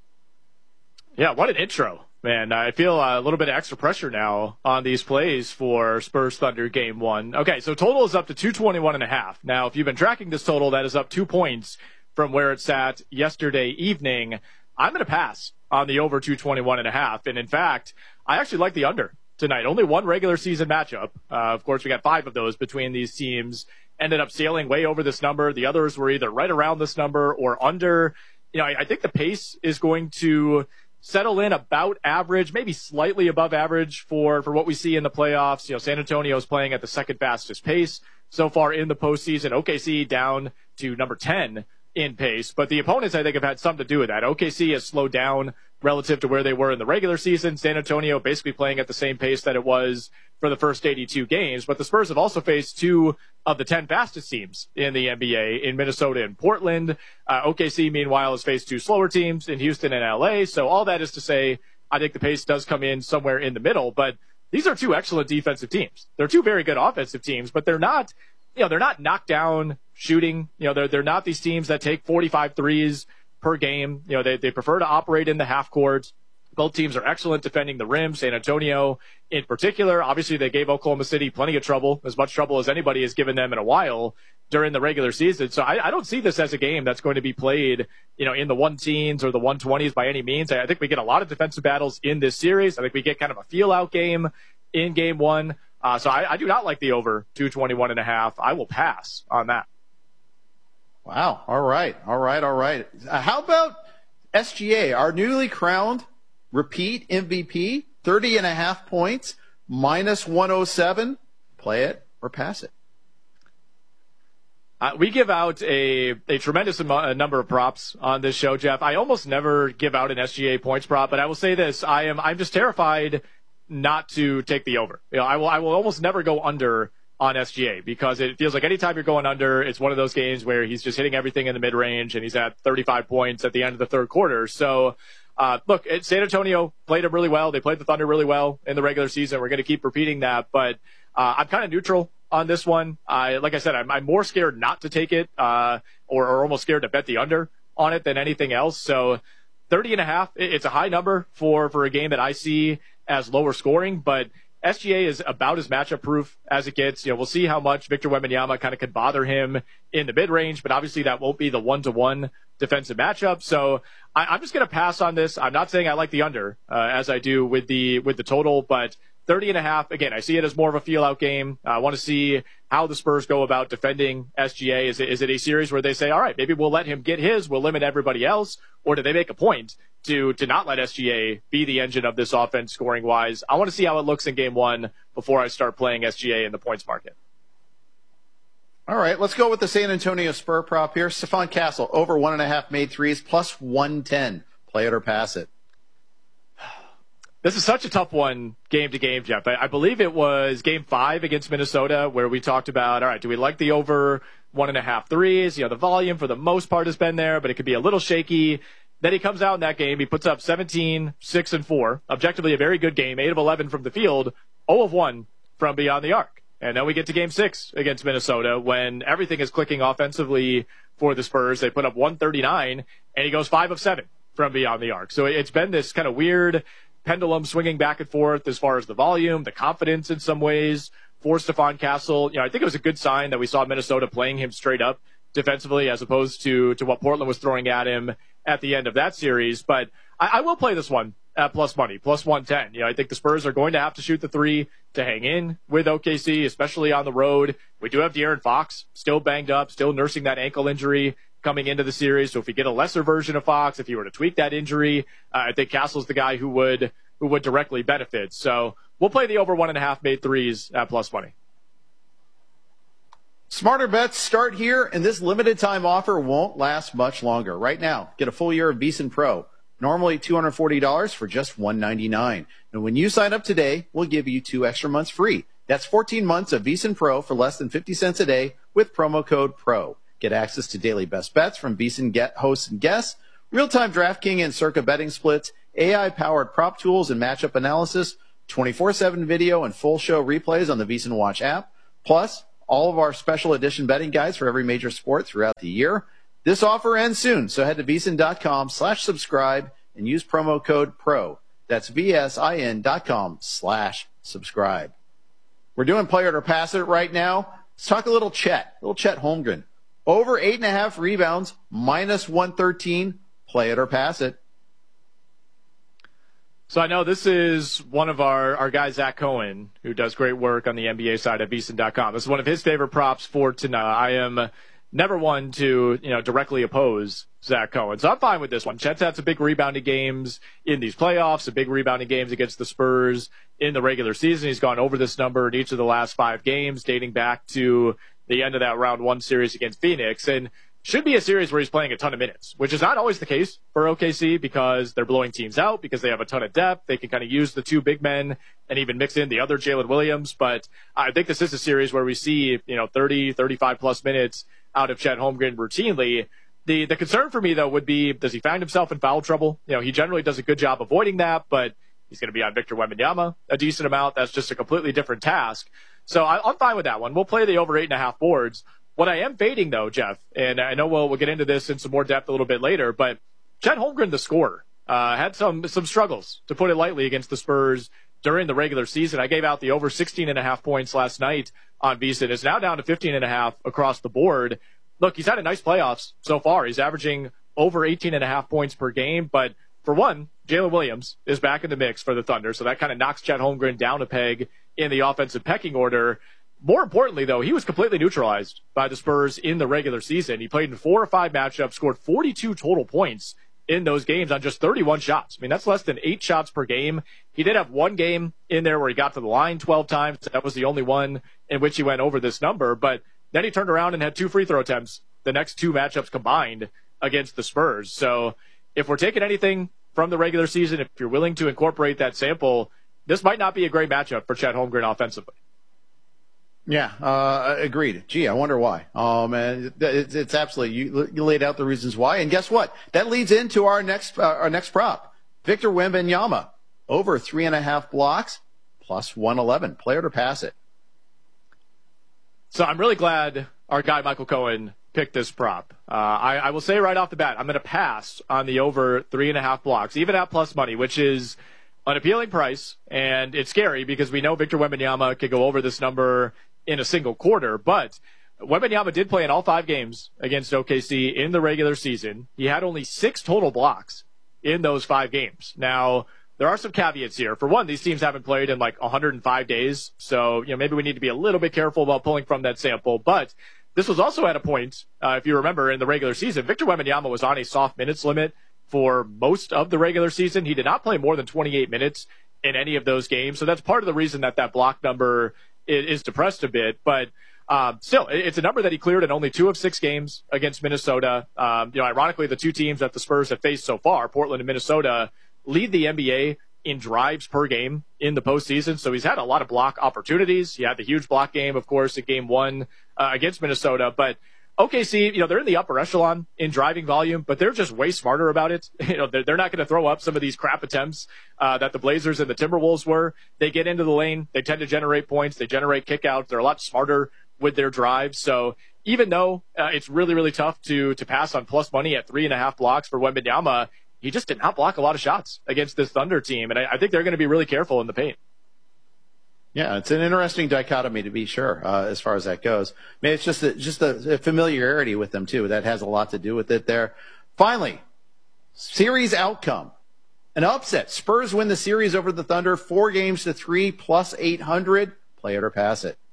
Speaker 1: Yeah, what an intro, man. I feel a little bit of extra pressure now on these plays for Spurs Thunder game one. Okay, so total is up to two twenty-one and a half. Now, if you've been tracking this total, that is up two points from where it sat yesterday evening. I'm going to pass on the over two twenty-one and a half. And in fact, I actually like the under tonight. Only one regular season matchup. Uh, of course, we got five of those between these teams. Ended up sailing way over this number. The others were either right around this number or under. You know, I, I think the pace is going to settle in about average, maybe slightly above average for, for what we see in the playoffs. You know, San Antonio is playing at the second fastest pace so far in the postseason. O K C down to number ten in pace, but the opponents, I think, have had something to do with that. O K C has slowed down relative to where they were in the regular season. San Antonio basically playing at the same pace that it was for the first eighty-two games, but the Spurs have also faced two of the ten fastest teams in the N B A in Minnesota and Portland. Uh, O K C, meanwhile, has faced two slower teams in Houston and L A. So all that is to say, I think the pace does come in somewhere in the middle, but these are two excellent defensive teams. They're two very good offensive teams, but they're not, you know, they're not knockdown shooting. You know, they're, they're not these teams that take forty-five threes per game. You know, they, they prefer to operate in the half court. Both teams are excellent defending the rim. San Antonio in particular, obviously they gave Oklahoma City plenty of trouble, as much trouble as anybody has given them in a while during the regular season. So I, I don't see this as a game that's going to be played, you know, in the one teens or the one twenties by any means. I, I think we get a lot of defensive battles in this series. I think we get kind of a feel out game in game one. Uh, so I, I do not like the over two twenty-one and a half. I will pass on that.
Speaker 23: Wow. All right. All right. All right. Uh, how about S G A, our newly crowned repeat M V P, thirty and a half points, minus one oh seven. Play it or pass it.
Speaker 1: Uh, we give out a, a tremendous am- a number of props on this show, Jeff. I almost never give out an S G A points prop, but I will say this. I am, I'm just terrified not to take the over. You know, I will, I will almost never go under on S G A because it feels like anytime you're going under, it's one of those games where he's just hitting everything in the mid range and he's at thirty-five points at the end of the third quarter. So, uh, look, San Antonio played him really well. They played the Thunder really well in the regular season. We're going to keep repeating that, but, uh, I'm kind of neutral on this one. I, like I said, I'm, I'm more scared not to take it, uh, or, or almost scared to bet the under on it than anything else. So thirty and a half, it's a high number for, for a game that I see as lower scoring, but S G A is about as matchup proof as it gets. You know, we'll see how much Victor Wembanyama kind of could bother him in the mid range, but obviously that won't be the one to one defensive matchup. So I, I'm just going to pass on this. I'm not saying I like the under, uh, as I do with the, with the total, but thirty and a half, again, I see it as more of a feel out game. I want to see how the Spurs go about defending S G A. Is it, is it a series where they say, all right, maybe we'll let him get his, we'll limit everybody else, or do they make a point to, to not let S G A be the engine of this offense scoring wise? I want to see how it looks in game one before I start playing S G A in the points market.
Speaker 23: All right, let's go with the San Antonio Spur prop here. Stephon Castle, over one and a half made threes, plus one ten. Play it or pass it.
Speaker 1: This is such a tough one game to game, Jeff. I, I believe it was game five against Minnesota where we talked about, all right, do we like the over one and a half threes? You know, the volume for the most part has been there, but it could be a little shaky. Then he comes out in that game. He puts up seventeen, six, and four. Objectively, a very good game. eight of eleven from the field, zero of one from beyond the arc. And then we get to game six against Minnesota when everything is clicking offensively for the Spurs. They put up one thirty-nine, and he goes five of seven from beyond the arc. So it's been this kind of weird pendulum swinging back and forth as far as the volume, the confidence in some ways for Stephon Castle. You know, I think it was a good sign that we saw Minnesota playing him straight up defensively as opposed to, to what Portland was throwing at him at the end of that series. But I, I will play this one at plus money, plus one ten. You know, I think the Spurs are going to have to shoot the three to hang in with O K C, especially on the road. We do have De'Aaron Fox still banged up, still nursing that ankle injury coming into the series. So if we get a lesser version of Fox, if he were to tweak that injury, uh, I think Castle's the guy who would, who would directly benefit. So we'll play the over one and a half made threes at plus money.
Speaker 23: Smarter bets start here, and this limited time offer won't last much longer. Right now, get a full year of VEASAN Pro, normally two hundred forty dollars for just one hundred ninety-nine dollars. And when you sign up today, we'll give you two extra months free. That's fourteen months of VEASAN Pro for less than fifty cents a day with promo code PRO. Get access to daily best bets from VEASAN get hosts and guests, real-time DraftKings and Circa betting splits, A I-powered prop tools and matchup analysis, twenty-four seven video and full show replays on the VEASAN Watch app, plus all of our special edition betting guides for every major sport throughout the year. This offer ends soon, so head to VEASAN.com slash subscribe and use promo code PRO. That's V-S-I-N dot com slash subscribe. We're doing play it or pass it right now. Let's talk a little Chet, a little Chet Holmgren. Over eight and a half rebounds, minus one thirteen. Play it or pass it.
Speaker 1: So I know this is one of our, our guys, Zach Cohen, who does great work on the N B A side at VEASAN dot com. This is one of his favorite props for tonight. I am never one to, you know, directly oppose Zach Cohen. So I'm fine with this one. Chet's had some big rebounding games in these playoffs, some big rebounding games against the Spurs in the regular season. He's gone over this number in each of the last five games, dating back to the end of that round one series against Phoenix. And should be a series where he's playing a ton of minutes, which is not always the case for O K C because they're blowing teams out, because they have a ton of depth. They can kind of use the two big men and even mix in the other Jalen Williams. But I think this is a series where we see, you know, thirty, thirty-five plus minutes out of Chet Holmgren routinely. The the concern for me, though, would be, does he find himself in foul trouble? You know, he generally does a good job avoiding that, but he's going to be on Victor Wembanyama a decent amount. That's just a completely different task. So I, I'm fine with that one. We'll play the over eight and a half boards. What I am fading, though, Jeff, and I know we'll, we'll get into this in some more depth a little bit later, but Chet Holmgren, the scorer, uh, had some some struggles, to put it lightly, against the Spurs during the regular season. I gave out the over sixteen and a half points last night on VEASAN. It's now down to fifteen and a half across the board. Look, he's had a nice playoffs so far. He's averaging over eighteen and a half points per game, but for one, Jalen Williams is back in the mix for the Thunder, so that kind of knocks Chet Holmgren down a peg in the offensive pecking order. More importantly, though, he was completely neutralized by the Spurs in the regular season. He played in four or five matchups, scored forty-two total points in those games on just thirty-one shots. I mean, that's less than eight shots per game. He did have one game in there where he got to the line twelve times. That was the only one in which he went over this number. But then he turned around and had two free throw attempts the next two matchups combined against the Spurs. So if we're taking anything from the regular season, if you're willing to incorporate that sample, this might not be a great matchup for Chet Holmgren offensively.
Speaker 23: Yeah, uh, agreed. Gee, I wonder why. Oh, man, it's, it's absolutely, you, you laid out the reasons why. And guess what? That leads into our next, uh, our next prop. Victor Wembanyama, over three and a half blocks, plus one eleven. Play it or pass it.
Speaker 1: So I'm really glad our guy Michael Cohen picked this prop. Uh, I, I will say right off the bat, I'm going to pass on the over three and a half blocks, even at plus money, which is an appealing price. And it's scary because we know Victor Wembanyama can go over this number in a single quarter, but Wembanyama did play in all five games against O K C in the regular season. He had only six total blocks in those five games. Now, there are some caveats here. For one, these teams haven't played in like one hundred five days, so you know maybe we need to be a little bit careful about pulling from that sample. But this was also at a point, uh, if you remember, in the regular season, Victor Wembanyama was on a soft minutes limit for most of the regular season. He did not play more than twenty-eight minutes in any of those games, so that's part of the reason that that block number is depressed a bit, but uh, still, it's a number that he cleared in only two of six games against Minnesota. Um, you know, ironically, the two teams that the Spurs have faced so far, Portland and Minnesota, lead the N B A in drives per game in the postseason. So he's had a lot of block opportunities. He had the huge block game, of course, in game one uh, against Minnesota, but O K C, you know, they're in the upper echelon in driving volume, but they're just way smarter about it. You know, they're, they're not going to throw up some of these crap attempts uh, that the Blazers and the Timberwolves were. They get into the lane. They tend to generate points. They generate kickouts. They're a lot smarter with their drives. So even though uh, it's really, really tough to to pass on plus money at three and a half blocks for Wembanyama, he just did not block a lot of shots against this Thunder team. And I, I think they're going to be really careful in the paint.
Speaker 23: Yeah, it's an interesting dichotomy to be sure, uh, as far as that goes. I mean, it's just a, just a, a familiarity with them too. That has a lot to do with it there. Finally, series outcome. An upset. Spurs win the series over the Thunder, four games to three, plus eight hundred. Play it or pass it.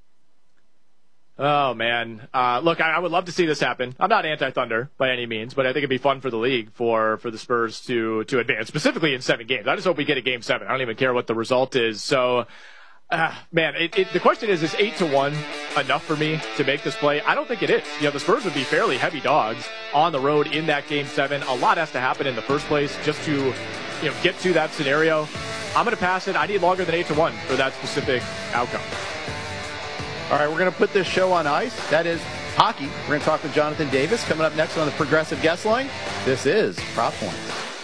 Speaker 1: Oh, man. Uh, look, I, I would love to see this happen. I'm not anti-Thunder by any means, but I think it'd be fun for the league for, for the Spurs to, to advance, specifically in seven games. I just hope we get a game seven. I don't even care what the result is. So, Uh, man, it, it, the question is, is eight to one enough for me to make this play? I don't think it is. You know, the Spurs would be fairly heavy dogs on the road in that game seven. A lot has to happen in the first place just to, you know, get to that scenario. I'm going to pass it. I need longer than eight to one for that specific outcome.
Speaker 23: All right, we're going to put this show on ice. That is hockey. We're going to talk with Jonathan Davis. Coming up next on the Progressive Guest Line, this is Prop Points.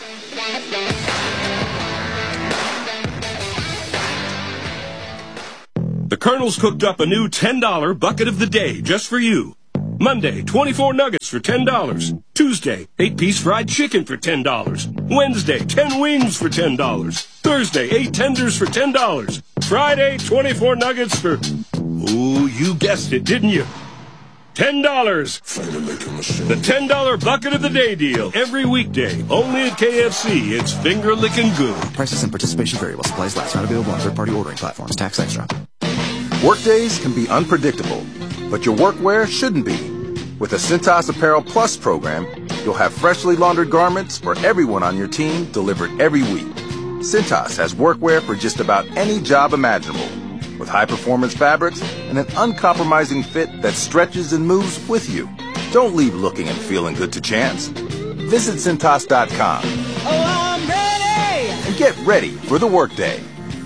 Speaker 4: The Colonel's cooked up a new ten dollar bucket of the day just for you. Monday, twenty-four nuggets for ten dollars. Tuesday, eight piece fried chicken for ten dollars. Wednesday, ten wings for ten dollars. Thursday, eight tenders for ten dollars. Friday, twenty-four nuggets for... Ooh, you guessed it, didn't you? ten dollars. The ten dollar bucket of the day deal. Every weekday. Only at K F C. It's finger licking good.
Speaker 6: Prices and participation vary while supplies last. Not available on third-party ordering platforms. Tax extra.
Speaker 8: Workdays can be unpredictable, but your workwear shouldn't be. With the Cintas Apparel Plus program, you'll have freshly laundered garments for everyone on your team delivered every week. Cintas has workwear for just about any job imaginable, with high-performance fabrics and an uncompromising fit that stretches and moves with you. Don't leave looking and feeling good to chance. Visit Cintas dot com.
Speaker 9: Oh, I'm ready!
Speaker 8: And get ready for the workday.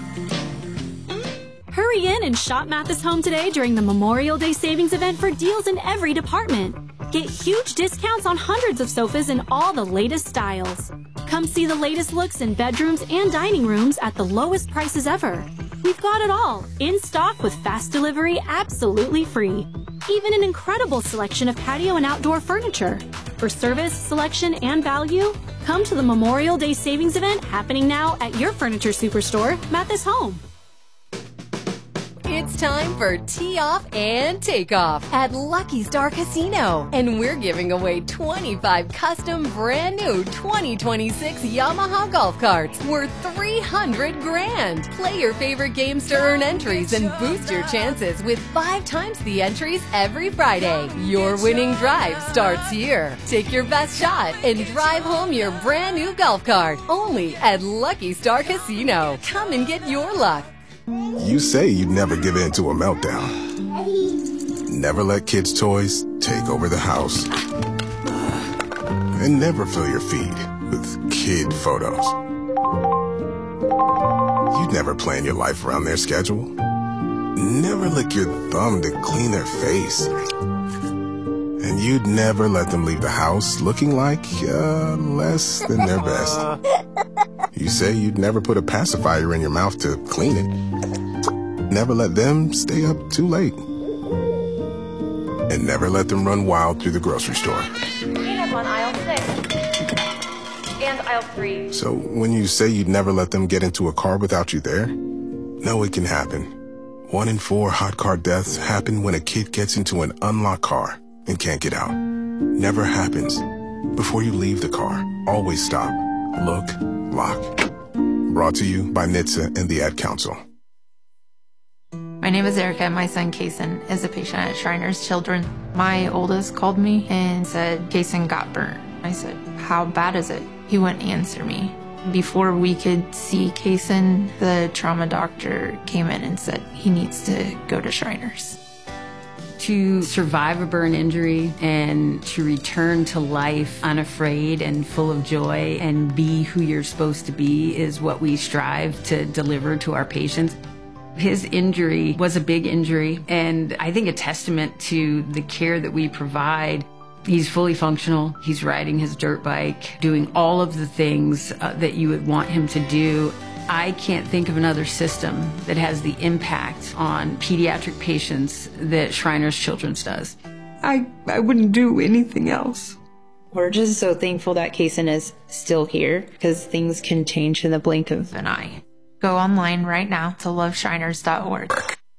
Speaker 11: Hurry in and shop Mathis Home today during the Memorial Day savings event for deals in every department. Get huge discounts on hundreds of sofas in all the latest styles. Come see the latest looks in bedrooms and dining rooms at the lowest prices ever. We've got it all, in stock with fast delivery absolutely free. Even an incredible selection of patio and outdoor furniture. For service, selection, and value, come to the Memorial Day savings event happening now at your furniture superstore, Mathis Home.
Speaker 17: It's time for Tee Off and Takeoff at Lucky Star Casino. And we're giving away twenty-five custom brand new twenty twenty-six Yamaha golf carts worth three hundred grand. Play your favorite games to earn entries and boost your chances with five times the entries every Friday. Your winning drive starts here. Take your best shot and drive home your brand new golf cart. Only at Lucky Star Casino. Come and get your luck.
Speaker 18: You say you'd never give in to a meltdown. Never let kids' toys take over the house. And never fill your feed with kid photos. You'd never plan your life around their schedule. Never lick your thumb to clean their face. And you'd never let them leave the house looking like uh, less than their best. You say you'd never put a pacifier in your mouth to clean it. Never let them stay up too late. And never let them run wild through the grocery store.
Speaker 14: We have on aisle six and aisle three.
Speaker 18: So when you say you'd never let them get into a car without you there, no, it can happen. One in four hot car deaths happen when a kid gets into an unlocked car and can't get out. Never happens. Before you leave the car, always stop, look, lock. Brought to you by N H T S A and the Ad Council.
Speaker 27: My name is Erica, and my son Kason is a patient at Shriners Children. My oldest called me and said Kason got burnt. I said, how bad is it? He wouldn't answer me. Before we could see Kason, the trauma doctor came in and said he needs to go to Shriners.
Speaker 28: To survive a burn injury and to return to life unafraid and full of joy and be who you're supposed to be is what we strive to deliver to our patients. His injury was a big injury, and I think a testament to the care that we provide. He's fully functional. He's riding his dirt bike, doing all of the things uh, that you would want him to do. I can't think of another system that has the impact on pediatric patients that Shriners Children's does. I, I wouldn't do anything else.
Speaker 27: We're just so thankful that Kason is still here, because things can change in the blink of an eye. Go online right now to love shriners dot org.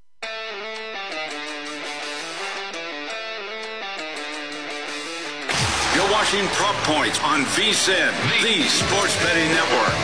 Speaker 12: You're watching Prop Points on V S I N, the Sports Betting Network.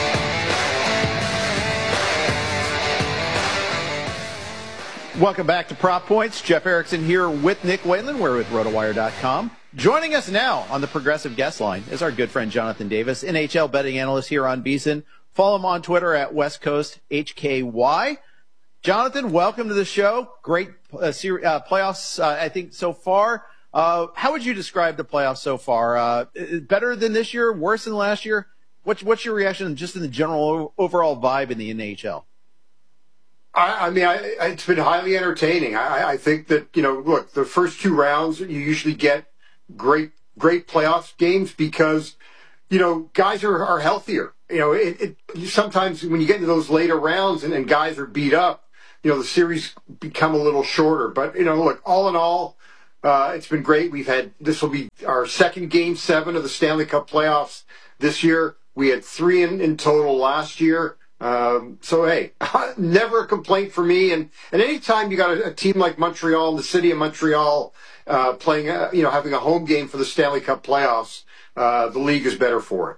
Speaker 23: Welcome back to Prop Points. Jeff Erickson here with Nick Whalen. We're with RotoWire dot com. Joining us now on the Progressive Guest Line is our good friend Jonathan Davis, N H L betting analyst here on V S I N. Follow him on Twitter at West Coast H K Y. Jonathan, welcome to the show. Great uh, ser- uh, playoffs, uh, I think, so far. Uh, how would you describe the playoffs so far? Uh, better than this year? Worse than last year? What's, what's your reaction just in the general overall vibe in the N H L?
Speaker 10: I, I mean, I, it's been highly entertaining. I, I think that, you know, look, the first two rounds, you usually get great, great playoff games because, you know, guys are, are healthier. You know, it, it sometimes when you get into those later rounds and, and guys are beat up, you know, the series become a little shorter. But, you know, look, all in all, uh, it's been great. We've had, this will be our second game seven of the Stanley Cup playoffs this year. We had three in, in total last year. Um, so, hey, never a complaint for me. And, and anytime you got a, a team like Montreal, the city of Montreal, uh, playing, uh, you know, having a home game for the Stanley Cup playoffs, uh, the league is better for it.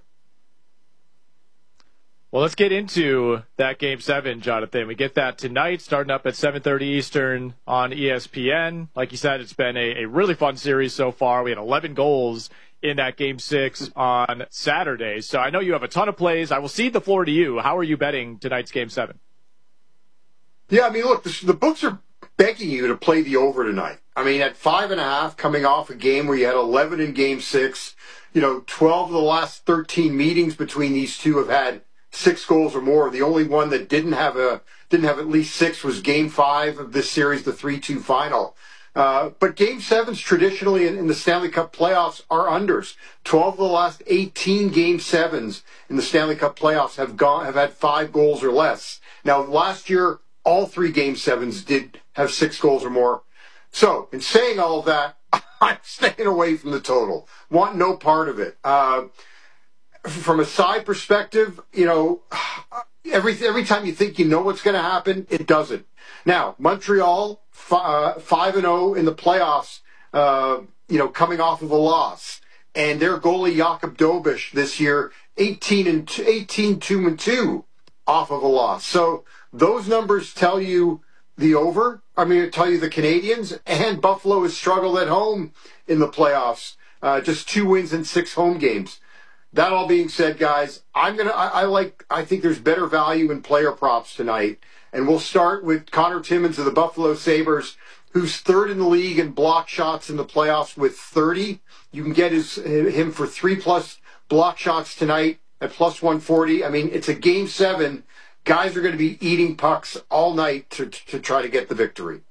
Speaker 1: Well, let's get into that Game seven, Jonathan. We get that tonight, starting up at seven thirty Eastern on E S P N. Like you said, it's been a, a really fun series so far. We had eleven goals in that Game six on Saturday. So I know you have a ton of plays. I will cede the floor to you. How are you betting tonight's Game seven?
Speaker 10: Yeah, I mean, look, the, the books are begging you to play the over tonight. I mean, at five and a half, coming off a game where you had eleven in Game six, you know, twelve of the last thirteen meetings between these two have had six goals or more. The only one that didn't have a didn't have at least six was Game Five of this series, the three two final. Uh, but Game Sevens traditionally in, in the Stanley Cup playoffs are unders. Twelve of the last eighteen Game Sevens in the Stanley Cup playoffs have gone have had five goals or less. Now last year, all three Game Sevens did have six goals or more. So in saying all of that, I'm staying away from the total. Want no part of it. Uh, From a side perspective, you know, every every time you think you know what's going to happen, it doesn't. Now, Montreal, uh, five and oh in the playoffs, uh, you know, coming off of a loss. And their goalie, Jakub Dobiš, this year, eighteen and two, eighteen, two and two off of a loss. So those numbers tell you the over. I mean, tell you the Canadians. And Buffalo has struggled at home in the playoffs. Uh, just two wins in six home games. That all being said, guys, I'm gonna. I, I like. I think there's better value in player props tonight, and we'll start with Connor Timmins of the Buffalo Sabres, who's third in the league in block shots in the playoffs with thirty. You can get his him for three plus block shots tonight at plus one forty. I mean, it's a game seven. Guys are going to be eating pucks all night to to try to get the victory.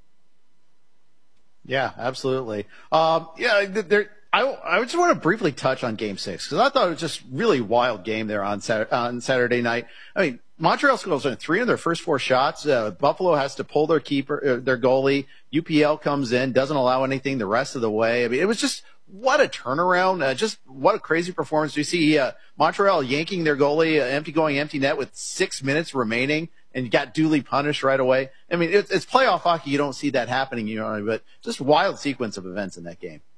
Speaker 23: Yeah, absolutely. Um, yeah, there. I, I just want to briefly touch on Game Six because I thought it was just really wild game there on Saturday, on Saturday night. I mean, Montreal scores on three of their first four shots. Uh, Buffalo has to pull their keeper, uh, their goalie. U P L comes in, doesn't allow anything the rest of the way. I mean, it was just what a turnaround! Uh, just what a crazy performance. We see uh, Montreal yanking their goalie, uh, empty going empty net with six minutes remaining, and got duly punished right away. I mean, it's, it's playoff hockey. You don't see that happening, you know, but just wild sequence of events in that game.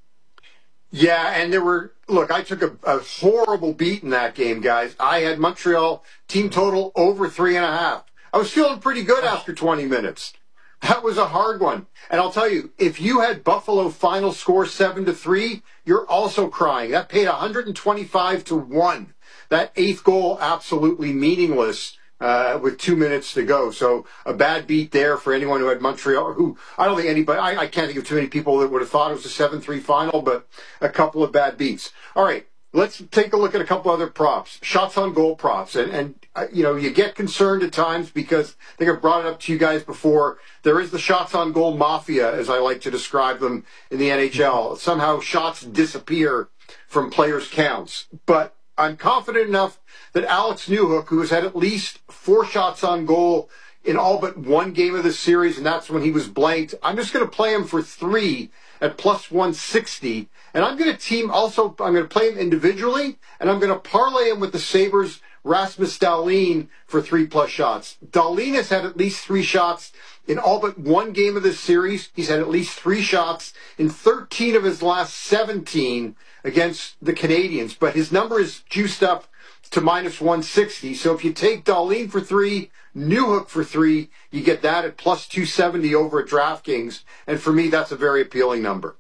Speaker 10: Yeah, and there were, look, I took a, a horrible beat in that game, guys. I had Montreal team total over three and a half. I was feeling pretty good after twenty minutes. That was a hard one. And I'll tell you, if you had Buffalo final score seven to three, you're also crying. That paid one twenty-five to one. That eighth goal, absolutely meaningless. Uh, with two minutes to go. So a bad beat there for anyone who had Montreal, who I don't think anybody, I, I can't think of too many people that would have thought it was a seven three final, but a couple of bad beats. All right, let's take a look at a couple other props. Shots on goal props. And, and uh, you know, you get concerned at times because I think I've brought it up to you guys before. There is the shots on goal mafia, as I like to describe them in the N H L. Somehow shots disappear from players' counts. But I'm confident enough that Alex Newhook, who has had at least four shots on goal in all but one game of this series, and that's when he was blanked, I'm just going to play him for three at plus one sixty. And I'm going to team also, I'm going to play him individually, and I'm going to parlay him with the Sabres' Rasmus Dahlin for three plus shots. Dahlin has had at least three shots in all but one game of this series. He's had at least three shots in thirteen of his last seventeen against the Canadians, but his number is juiced up to minus one sixty. So if you take Dahlin for three, Newhook for three, you get that at plus two seventy over at DraftKings. And for me, that's a very appealing number.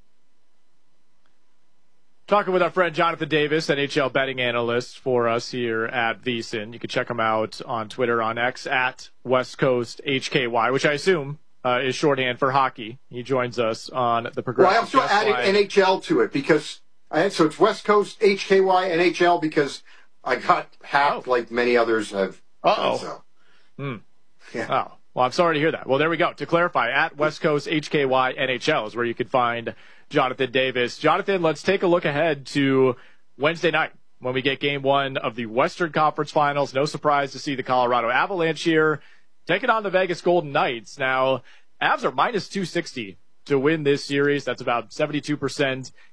Speaker 1: Talking with our friend Jonathan Davis, N H L betting analyst for us here at VSiN. You can check him out on Twitter, on X, at West Coast H K Y, which I assume uh, is shorthand for hockey. He joins us on the Progressive.
Speaker 10: Well, I also added line. N H L to it because I had, so it's West Coast H K Y N H L because I got hacked oh. like many others have.
Speaker 1: Uh-oh.
Speaker 10: So.
Speaker 1: Hmm.
Speaker 10: Yeah.
Speaker 1: Oh. Well, I'm sorry to hear that. Well, there we go. To clarify, at West Coast H K Y N H L is where you can find Jonathan Davis. Jonathan, let's take a look ahead to Wednesday night when we get game one of the Western Conference Finals. No surprise to see the Colorado Avalanche here taking on the Vegas Golden Knights. Now, Avs are minus two sixty to win this series. That's about seventy-two percent